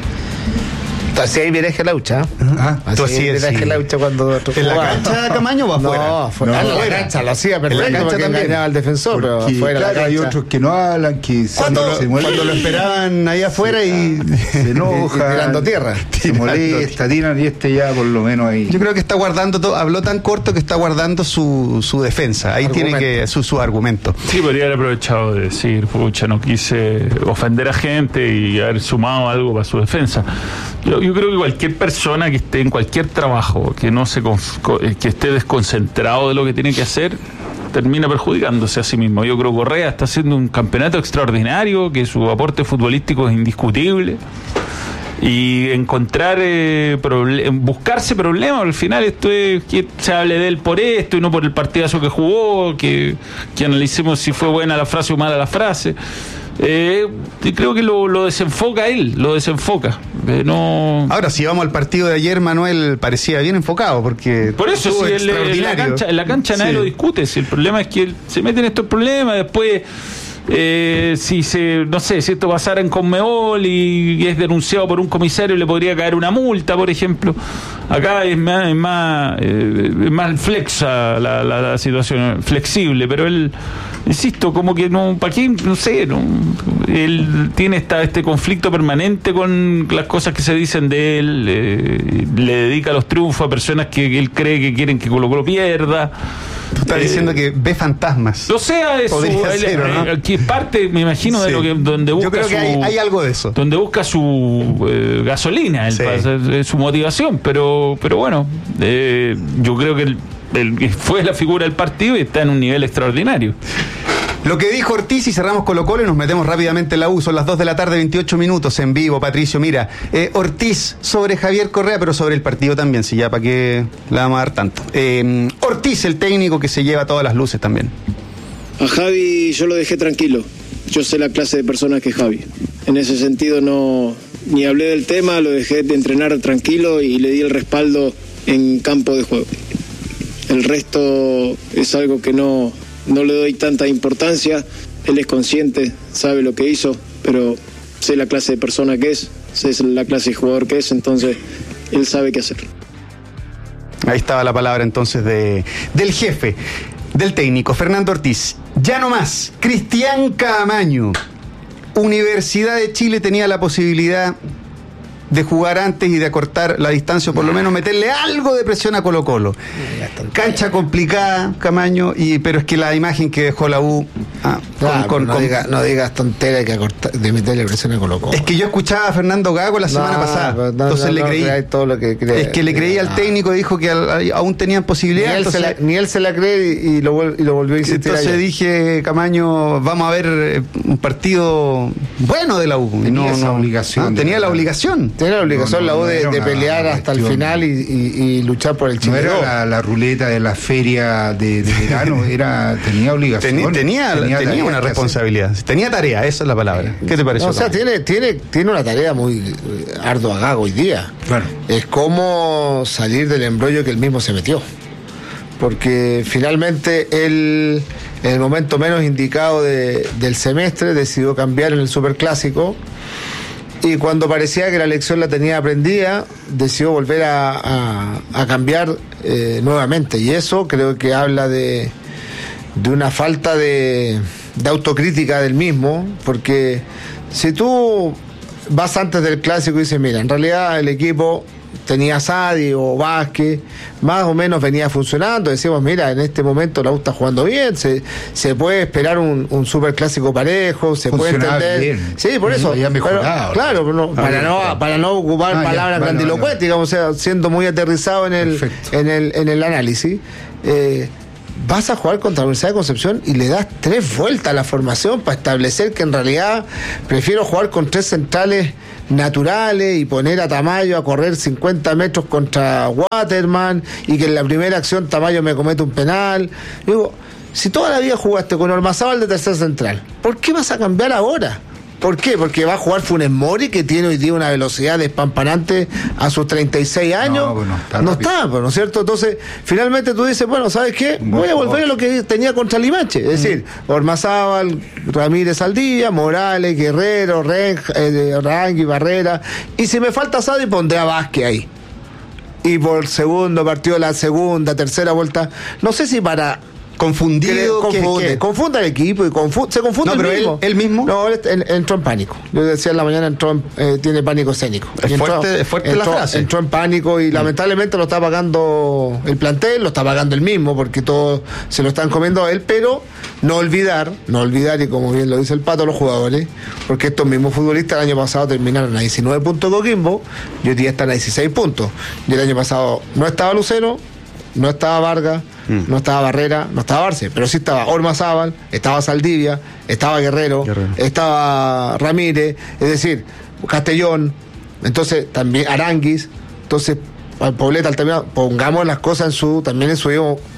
Así hay viraje laucha. Tú así hay viraje laucha cuando... ¿En la cancha, Camaño, o afuera? No, afuera. En la cancha lo hacía perfecto. En la cancha también engañaba al defensor, pero claro, afuera la cancha. hay otros que no hablan, que cuando lo esperaban ahí afuera y se enoja, tirando tierra, se molesta, tiran, y ya por lo menos ahí. Yo creo que está guardando todo, habló tan corto que está guardando su defensa. Ahí tiene que su argumento. Sí, podría haber aprovechado de decir, pucha, no quise ofender a gente y haber sumado algo para su defensa. Yo creo que cualquier persona que esté en cualquier trabajo, que no que esté desconcentrado de lo que tiene que hacer, termina perjudicándose a sí mismo. Yo creo que Correa está haciendo un campeonato extraordinario, que su aporte futbolístico es indiscutible. Y encontrar buscarse problemas, al final esto es que se hable de él por esto y no por el partidazo que jugó, que analicemos si fue buena la frase o mala la frase. Creo que lo desenfoca él, no... Ahora, si vamos al partido de ayer, Manuel parecía bien enfocado, porque por eso si en la cancha nadie lo discute. Si el problema es que él se mete en estos problemas, después si esto pasara en Conmebol y es denunciado por un comisario, le podría caer una multa, por ejemplo. Acá es más flexa la situación, flexible, pero él, insisto, como que no, ¿para qué? No sé, él tiene este conflicto permanente con las cosas que se dicen de él, le dedica los triunfos a personas que él cree que quieren que Colo-Colo pierda. Tú estás diciendo que ve fantasmas. Lo sea, eso que es parte, me imagino, de lo que donde busca. Yo creo que hay algo de eso. Donde busca su gasolina, su motivación, pero bueno, yo creo que él fue la figura del partido y está en un nivel extraordinario. Lo que dijo Ortiz, y cerramos Colo-Colo y nos metemos rápidamente en la U. Son las 2 de la tarde, 28 minutos en vivo, Patricio. Mira, Ortiz sobre Javier Correa, pero sobre el partido también, si ya para qué la vamos a dar tanto. Ortiz, el técnico que se lleva todas las luces también. A Javi yo lo dejé tranquilo. Yo sé la clase de persona que es Javi. En ese sentido ni hablé del tema, lo dejé de entrenar tranquilo y le di el respaldo en campo de juego. El resto es algo que no le doy tanta importancia. Él es consciente, sabe lo que hizo, pero sé la clase de persona que es, sé la clase de jugador que es, entonces él sabe qué hacer. Ahí estaba la palabra entonces del jefe, del técnico, Fernando Ortiz. Ya no más, Cristian Camaño. Universidad de Chile tenía la posibilidad de jugar antes y de acortar la distancia, o por lo menos meterle algo de presión a Colo-Colo. Cancha complicada, Camaño, pero es que la imagen que dejó la U... no digas tonteras de meterle presión a Colo-Colo. Es que yo escuchaba a Fernando Gago la semana pasada, entonces le creí. Todo lo que cree, es que le creí al técnico, dijo que aún tenían posibilidad. Ni él se la cree y lo volvió a insistir. Entonces dije, Camaño, vamos a ver un partido bueno de la U. Tenía esa obligación. Tenía la obligación. Tiene la obligación la U de pelear hasta el final y luchar por el Chile. No era la ruleta de la feria de verano, tenía obligación. Tenía una responsabilidad. Tenía tarea, esa es la palabra. ¿Qué te pareció? O sea, tiene una tarea muy ardua Gago hoy día. Claro. Es cómo salir del embrollo que él mismo se metió. Porque finalmente él, en el momento menos indicado del semestre, decidió cambiar en el Superclásico. Y cuando parecía que la lección la tenía aprendida, decidió volver a cambiar nuevamente. Y eso creo que habla de una falta de autocrítica del mismo, porque si tú vas antes del clásico y dices, mira, en realidad el equipo tenía Sadi o Vázquez, más o menos venía funcionando, decimos, mira, en este momento la U está jugando bien, se puede esperar un superclásico parejo, se puede entender. Bien. Sí, por eso. Mejorado, claro, para no ocupar palabras grandilocuentes, digamos, o sea, siendo muy aterrizado en el análisis. Vas a jugar contra la Universidad de Concepción y le das 3 vueltas a la formación para establecer que en realidad prefiero jugar con 3 centrales naturales y poner a Tamayo a correr 50 metros contra Waterman y que en la primera acción Tamayo me comete un penal. Digo, si toda la vida jugaste con Ormazábal de tercer central, ¿por qué vas a cambiar ahora? ¿Por qué? Porque va a jugar Funes Mori, que tiene hoy día una velocidad despampanante a sus 36 años. No está, ¿no es cierto? Entonces, finalmente tú dices, bueno, ¿sabes qué? Voy a volver a lo que tenía contra Limache. Es decir, Ormazábal, Ramírez Aldía, Morales, Guerrero, Rangui, Barrera. Y si me falta Sadi, pondré a Vázquez ahí. Y por segundo partido, la segunda, tercera vuelta, no sé si para... Confunde al equipo y se confunde ¿Él mismo? No, él entró en pánico. Yo decía en la mañana, tiene pánico escénico. Es fuerte la frase. Entró en pánico y lamentablemente lo está pagando el plantel, lo está pagando él mismo, porque todos se lo están comiendo a él, pero no olvidar, y como bien lo dice el Pato, los jugadores, porque estos mismos futbolistas el año pasado terminaron a 19 puntos Coquimbo y hoy día están a 16 puntos. Y el año pasado no estaba Lucero, no estaba Vargas, no estaba Barrera, no estaba Arce, pero sí estaba Ormazábal, estaba Saldivia, estaba Guerrero, estaba Ramírez, es decir, Castellón, entonces también Aranguis, entonces Pobleta, pongamos las cosas también en su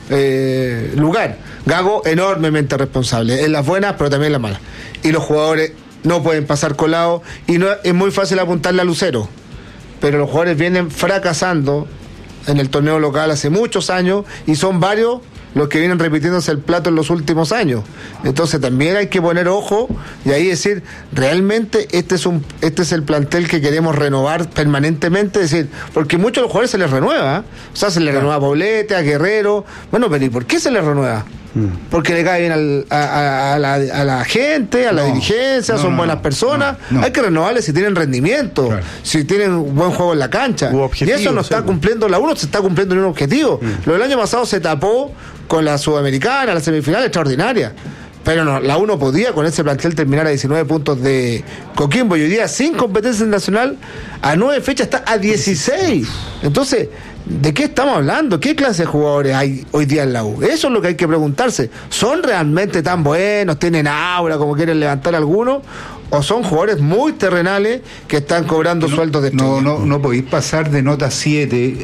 lugar. Gago enormemente responsable, en las buenas pero también en las malas. Y los jugadores no pueden pasar colados y no es muy fácil apuntarle a Lucero, pero los jugadores vienen fracasando en el torneo local hace muchos años y son varios los que vienen repitiéndose el plato en los últimos años. Entonces también hay que poner ojo y ahí decir, realmente este es el plantel que queremos renovar permanentemente, es decir, porque muchos de los jugadores se les renueva, o sea, se les renueva a Poblete, a Guerrero, bueno, pero ¿y por qué se les renueva? Porque le cae bien a la gente, a la dirigencia, son buenas personas. Hay que renovarles si tienen rendimiento, si tienen un buen juego en la cancha. Y eso no está cumpliendo la U, se está cumpliendo ningún objetivo. Lo del año pasado se tapó con la Sudamericana, la semifinal extraordinaria. Pero no, la U no podía con ese plantel terminar a 19 puntos de Coquimbo y hoy día sin competencia nacional a 9 fechas está a 16. Entonces, ¿de qué estamos hablando? ¿Qué clase de jugadores hay hoy día en la U? Eso es lo que hay que preguntarse. ¿Son realmente tan buenos? ¿Tienen aura como quieren levantar algunos? ¿O son jugadores muy terrenales que están cobrando sueldos de estrella? No podéis pasar de nota 7,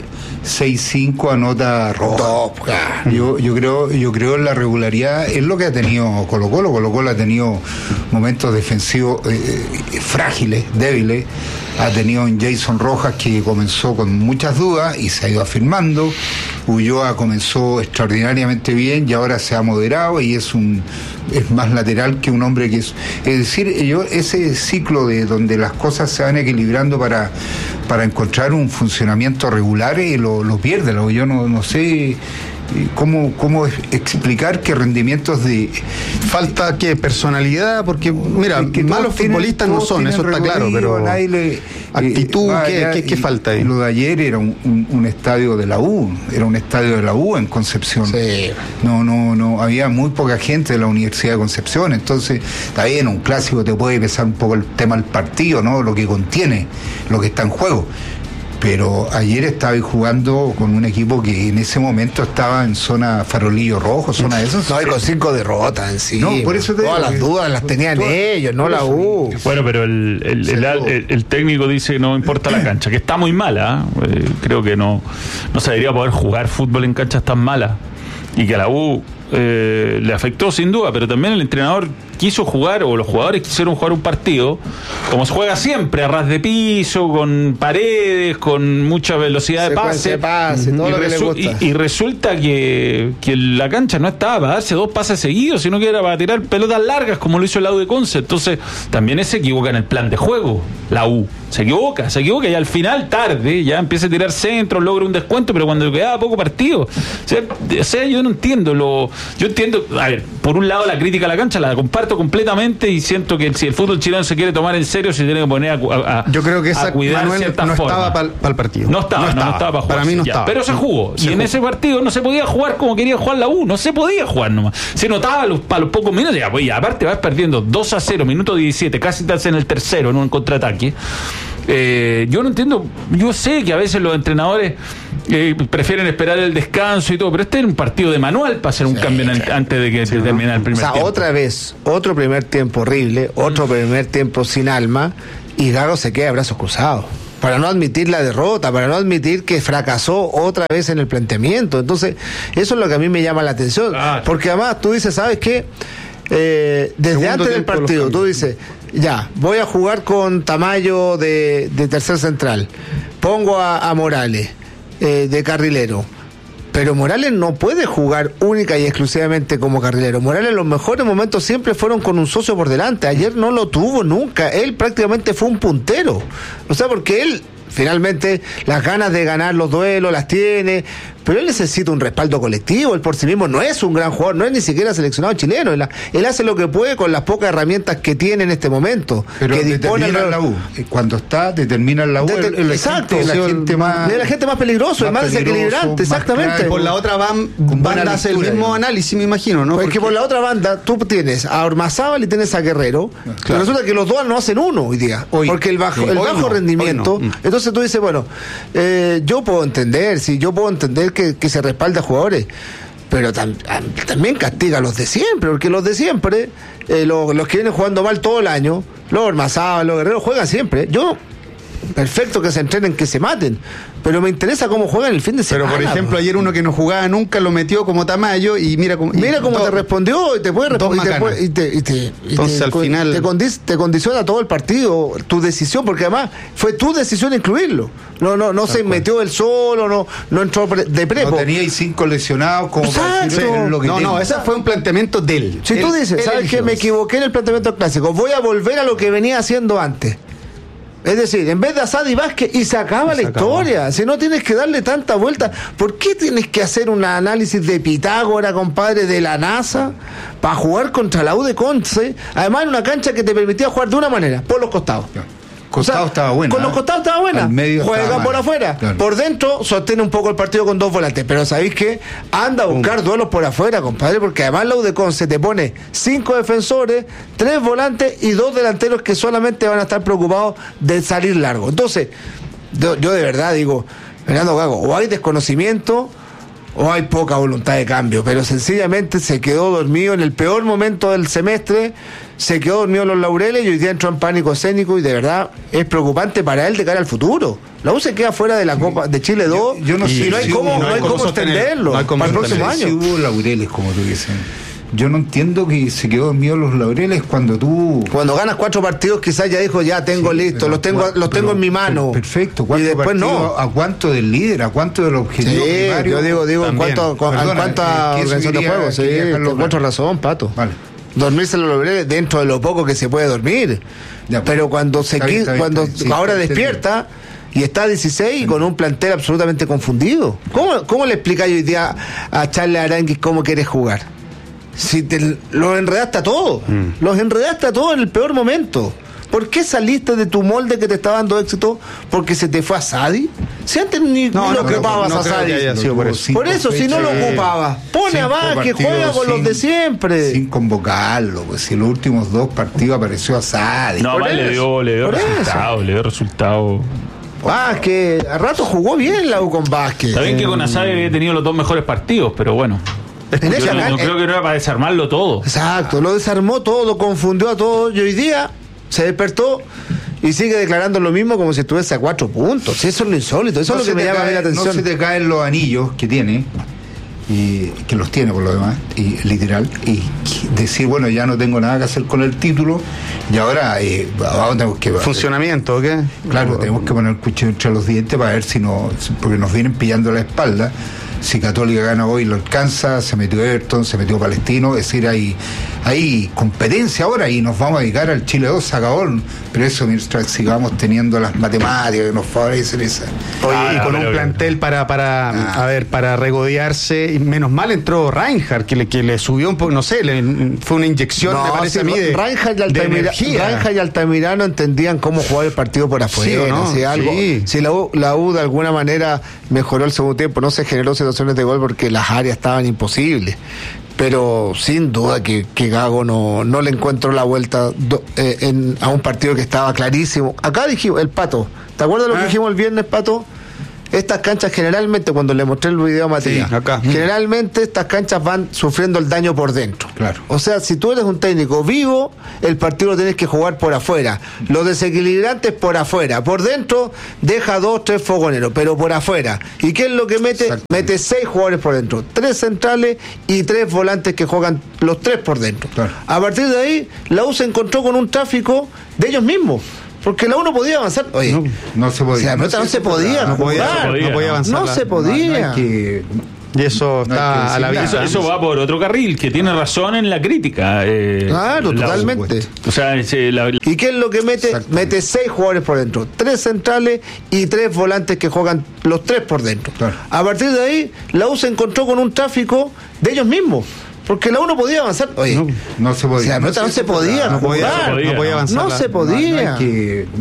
6-5 a nota roja. Yo creo en la regularidad, es lo que ha tenido Colo-Colo. Colo-Colo ha tenido momentos defensivos frágiles, débiles. Ha tenido un Jason Rojas que comenzó con muchas dudas y se ha ido afirmando. Ulloa comenzó extraordinariamente bien y ahora se ha moderado y es más lateral que un hombre que es decir, ese ciclo de donde las cosas se van equilibrando para encontrar un funcionamiento regular lo pierde. Yo no sé cómo explicar que rendimientos de falta que personalidad, porque mira, que malos futbolistas no son, eso está claro, pero actitud, ¿qué falta ahí? Lo de ayer era un estadio de la U, en Concepción. Sí. No había muy poca gente de la Universidad de Concepción, entonces está bien, un clásico te puede pesar un poco el tema del partido, ¿no? Lo que contiene, lo que está en juego. pero ayer estaba jugando con un equipo que en ese momento estaba en zona farolillo rojo, zona de esos. No, y con 5 derrotas en sí. No, por eso te todas digo, las dudas las tenían ellos, no la U. Bueno, pero el técnico dice que no importa la cancha, que está muy mala. Creo que no se debería poder jugar fútbol en canchas tan malas. Y que a la U le afectó sin duda, pero también el entrenador quiso jugar, o los jugadores quisieron jugar un partido como se juega siempre, a ras de piso, con paredes, con mucha velocidad de pase, todo lo que le gusta. y resulta que la cancha no estaba para darse 2 pases seguidos, sino que era para tirar pelotas largas como lo hizo el U de Conce. Entonces también se equivoca en el plan de juego la U, se equivoca y al final tarde ya empieza a tirar centros, logra un descuento, pero cuando quedaba poco partido, o sea, yo no entiendo yo entiendo, a ver, por un lado la crítica a la cancha la comparto completamente, y siento que si el fútbol chileno se quiere tomar en serio, se tiene que poner yo creo que esa, a cuidar Manuel, ciertas no formas. estaba para el partido. No estaba para jugar. Para mí no estaba. Pero se jugó. Y en ese partido no se podía jugar como quería jugar la U. No se podía jugar nomás. Se notaba a los pocos minutos. Ya, pues, aparte vas perdiendo 2-0, minuto 17, casi estás en el tercero en un contraataque. Yo no entiendo. Yo sé que a veces los entrenadores prefieren esperar el descanso y todo, pero este era un partido de manual para hacer un cambio antes de que terminara el primer tiempo. Otra vez, otro primer tiempo horrible, otro primer tiempo sin alma, y Gago se queda de brazos cruzados para no admitir la derrota, para no admitir que fracasó otra vez en el planteamiento. Entonces, eso es lo que a mí me llama la atención, porque además tú dices, ¿sabes qué? Desde antes del partido tú dices, ya, voy a jugar con Tamayo de tercer central, pongo a Morales de carrilero, pero Morales no puede jugar única y exclusivamente como carrilero. Morales, los mejores momentos siempre fueron con un socio por delante. Ayer no lo tuvo nunca, él prácticamente fue un puntero, o sea, porque él finalmente las ganas de ganar los duelos las tiene, pero él necesita un respaldo colectivo. Él por sí mismo no es un gran jugador, no es ni siquiera seleccionado chileno. Él hace lo que puede con las pocas herramientas que tiene en este momento. Pero que determina la U. Cuando está, determina la U. Exacto, la gente más peligrosa, más desequilibrante, exactamente. Por la otra banda hace el mismo análisis, me imagino, ¿no? Porque por la otra banda tú tienes a Ormazábal y tienes a Guerrero, pero resulta que los dos no hacen uno hoy día, porque el bajo rendimiento. Entonces tú dices, bueno, yo puedo entender que se respalda a jugadores, pero también castiga a los de siempre, porque los de siempre, los que vienen jugando mal todo el año, los Ormazábal, los Guerreros juegan siempre. Perfecto que se entrenen, que se maten, pero me interesa cómo juegan el fin de semana. Pero por ejemplo, ayer uno que no jugaba nunca lo metió como Tamayo y mira cómo te respondió, y te puede responder, entonces al final te condiciona todo el partido, tu decisión, porque además fue tu decisión incluirlo. No se metió él solo, no entró de prepo. No tenía 5 lesionados como para decir lo que ese fue un planteamiento de él. Si tú dices, ¿sabes qué? Me equivoqué en el planteamiento clásico, voy a volver a lo que venía haciendo antes. Es decir, en vez de Asad y Vázquez, y se acaba la historia. Si no tienes que darle tanta vuelta, ¿por qué tienes que hacer un análisis de Pitágora, compadre, de la NASA, para jugar contra la U de Conce? Además, en una cancha que te permitía jugar de una manera, por los costados. Estaba buena. Con los costados estaba buena. Juega por afuera. Claro. Por dentro sostiene un poco el partido con 2 volantes. Pero ¿sabéis qué? Anda a buscar duelos por afuera, compadre, porque además la U de Conce te pone 5 defensores, 3 volantes y 2 delanteros que solamente van a estar preocupados de salir largo. Entonces, yo de verdad digo, Fernando Gago, o hay desconocimiento o hay poca voluntad de cambio, pero sencillamente se quedó dormido en el peor momento del semestre, se quedó dormido en los laureles y hoy día entró en pánico escénico, y de verdad es preocupante para él de cara al futuro. La U se queda fuera de la Copa de Chile 2 yo no sé, y no hay cómo extenderlo para el próximo año. Si hubo laureles, como tú dices. Yo no entiendo que se quedó dormido los laureles cuando ganas 4 partidos, quizás ya dijo, ya tengo listo, los tengo en mi mano. Perfecto, y después no. ¿A cuánto del líder? ¿A cuánto del objetivo primario? Yo digo en cuanto a organización de juego. Sí, encuentro razón, Pato. Vale. Dormirse los laureles dentro de lo poco que se puede dormir. Ya, pero cuando ahora despierta y está a 16 y con un plantel absolutamente confundido. ¿Cómo le explicáis hoy día a Charles Aránguiz cómo quieres jugar? Si los enredaste a todos, los enredaste a todos en el peor momento. ¿Por qué saliste de tu molde que te estaba dando éxito? ¿Porque se te fue a Sadi? Si antes ni lo ocupabas a Sadi. Por eso, si no lo ocupabas, pone a Vázquez, juega con los de siempre. Sin convocarlo, pues si en los últimos 2 partidos apareció a Sadi. No, le dio resultado. Vázquez, a rato jugó bien la U con Vázquez. Está bien que con Asave había tenido los 2 mejores partidos, pero bueno. Yo creo que no era para desarmarlo todo. Exacto, lo desarmó todo, confundió a todos y hoy día se despertó y sigue declarando lo mismo como si estuviese a 4 puntos. Eso es lo insólito, eso es lo que me llama la atención. No se te caen los anillos que tiene, y que los tiene por lo demás, y literal, y decir, bueno, ya no tengo nada que hacer con el título, y ahora tenemos que... ¿Funcionamiento o qué? Claro, tenemos que poner el cuchillo entre los dientes para ver si no... Porque nos vienen pillando la espalda. Si Católica gana hoy lo alcanza, se metió Everton, se metió Palestino, es decir, hay competencia ahora y nos vamos a dedicar al Chile 2, se acabó, pero eso mientras sigamos teniendo las matemáticas que nos favorecen esa. Oye, y con un plantel para regodearse, y menos mal entró Reinhardt, que le subió un poco, no sé, fue una inyección, me parece a mí, de Reinhardt y Altamirano entendían cómo jugar el partido por afuera, ¿sí, no? Si la U de alguna manera mejoró el segundo tiempo, no se generó situaciones de gol porque las áreas estaban imposibles, pero sin duda que Gago no le encontró la vuelta a un partido que estaba clarísimo. Acá dijimos, el Pato, ¿te acuerdas lo que dijimos el viernes, Pato? Estas canchas generalmente, cuando le mostré el video a Matías, generalmente estas canchas van sufriendo el daño por dentro. Claro. O sea, si tú eres un técnico vivo, el partido lo tienes que jugar por afuera. Los desequilibrantes por afuera. Por dentro deja 2, 3 fogoneros, pero por afuera. ¿Y qué es lo que mete? Exacto. Mete 6 jugadores por dentro, 3 centrales y 3 volantes que juegan los 3 por dentro. Claro. A partir de ahí, la U se encontró con un tráfico de ellos mismos. Porque la U no podía avanzar. Oye, no se podía. O sea, no se podía avanzar. No se podía. Y eso está a la vista. Eso va por otro carril, que tiene razón en la crítica. Claro, totalmente. O sea, ¿y qué es lo que mete? Mete 6 jugadores por dentro, 3 centrales y 3 volantes que juegan los 3 por dentro. Claro. A partir de ahí, la U se encontró con un tráfico de ellos mismos. Porque la U no podía avanzar. Oye, no se podía. O sea, no se podía avanzar. No podía avanzar. No se podía.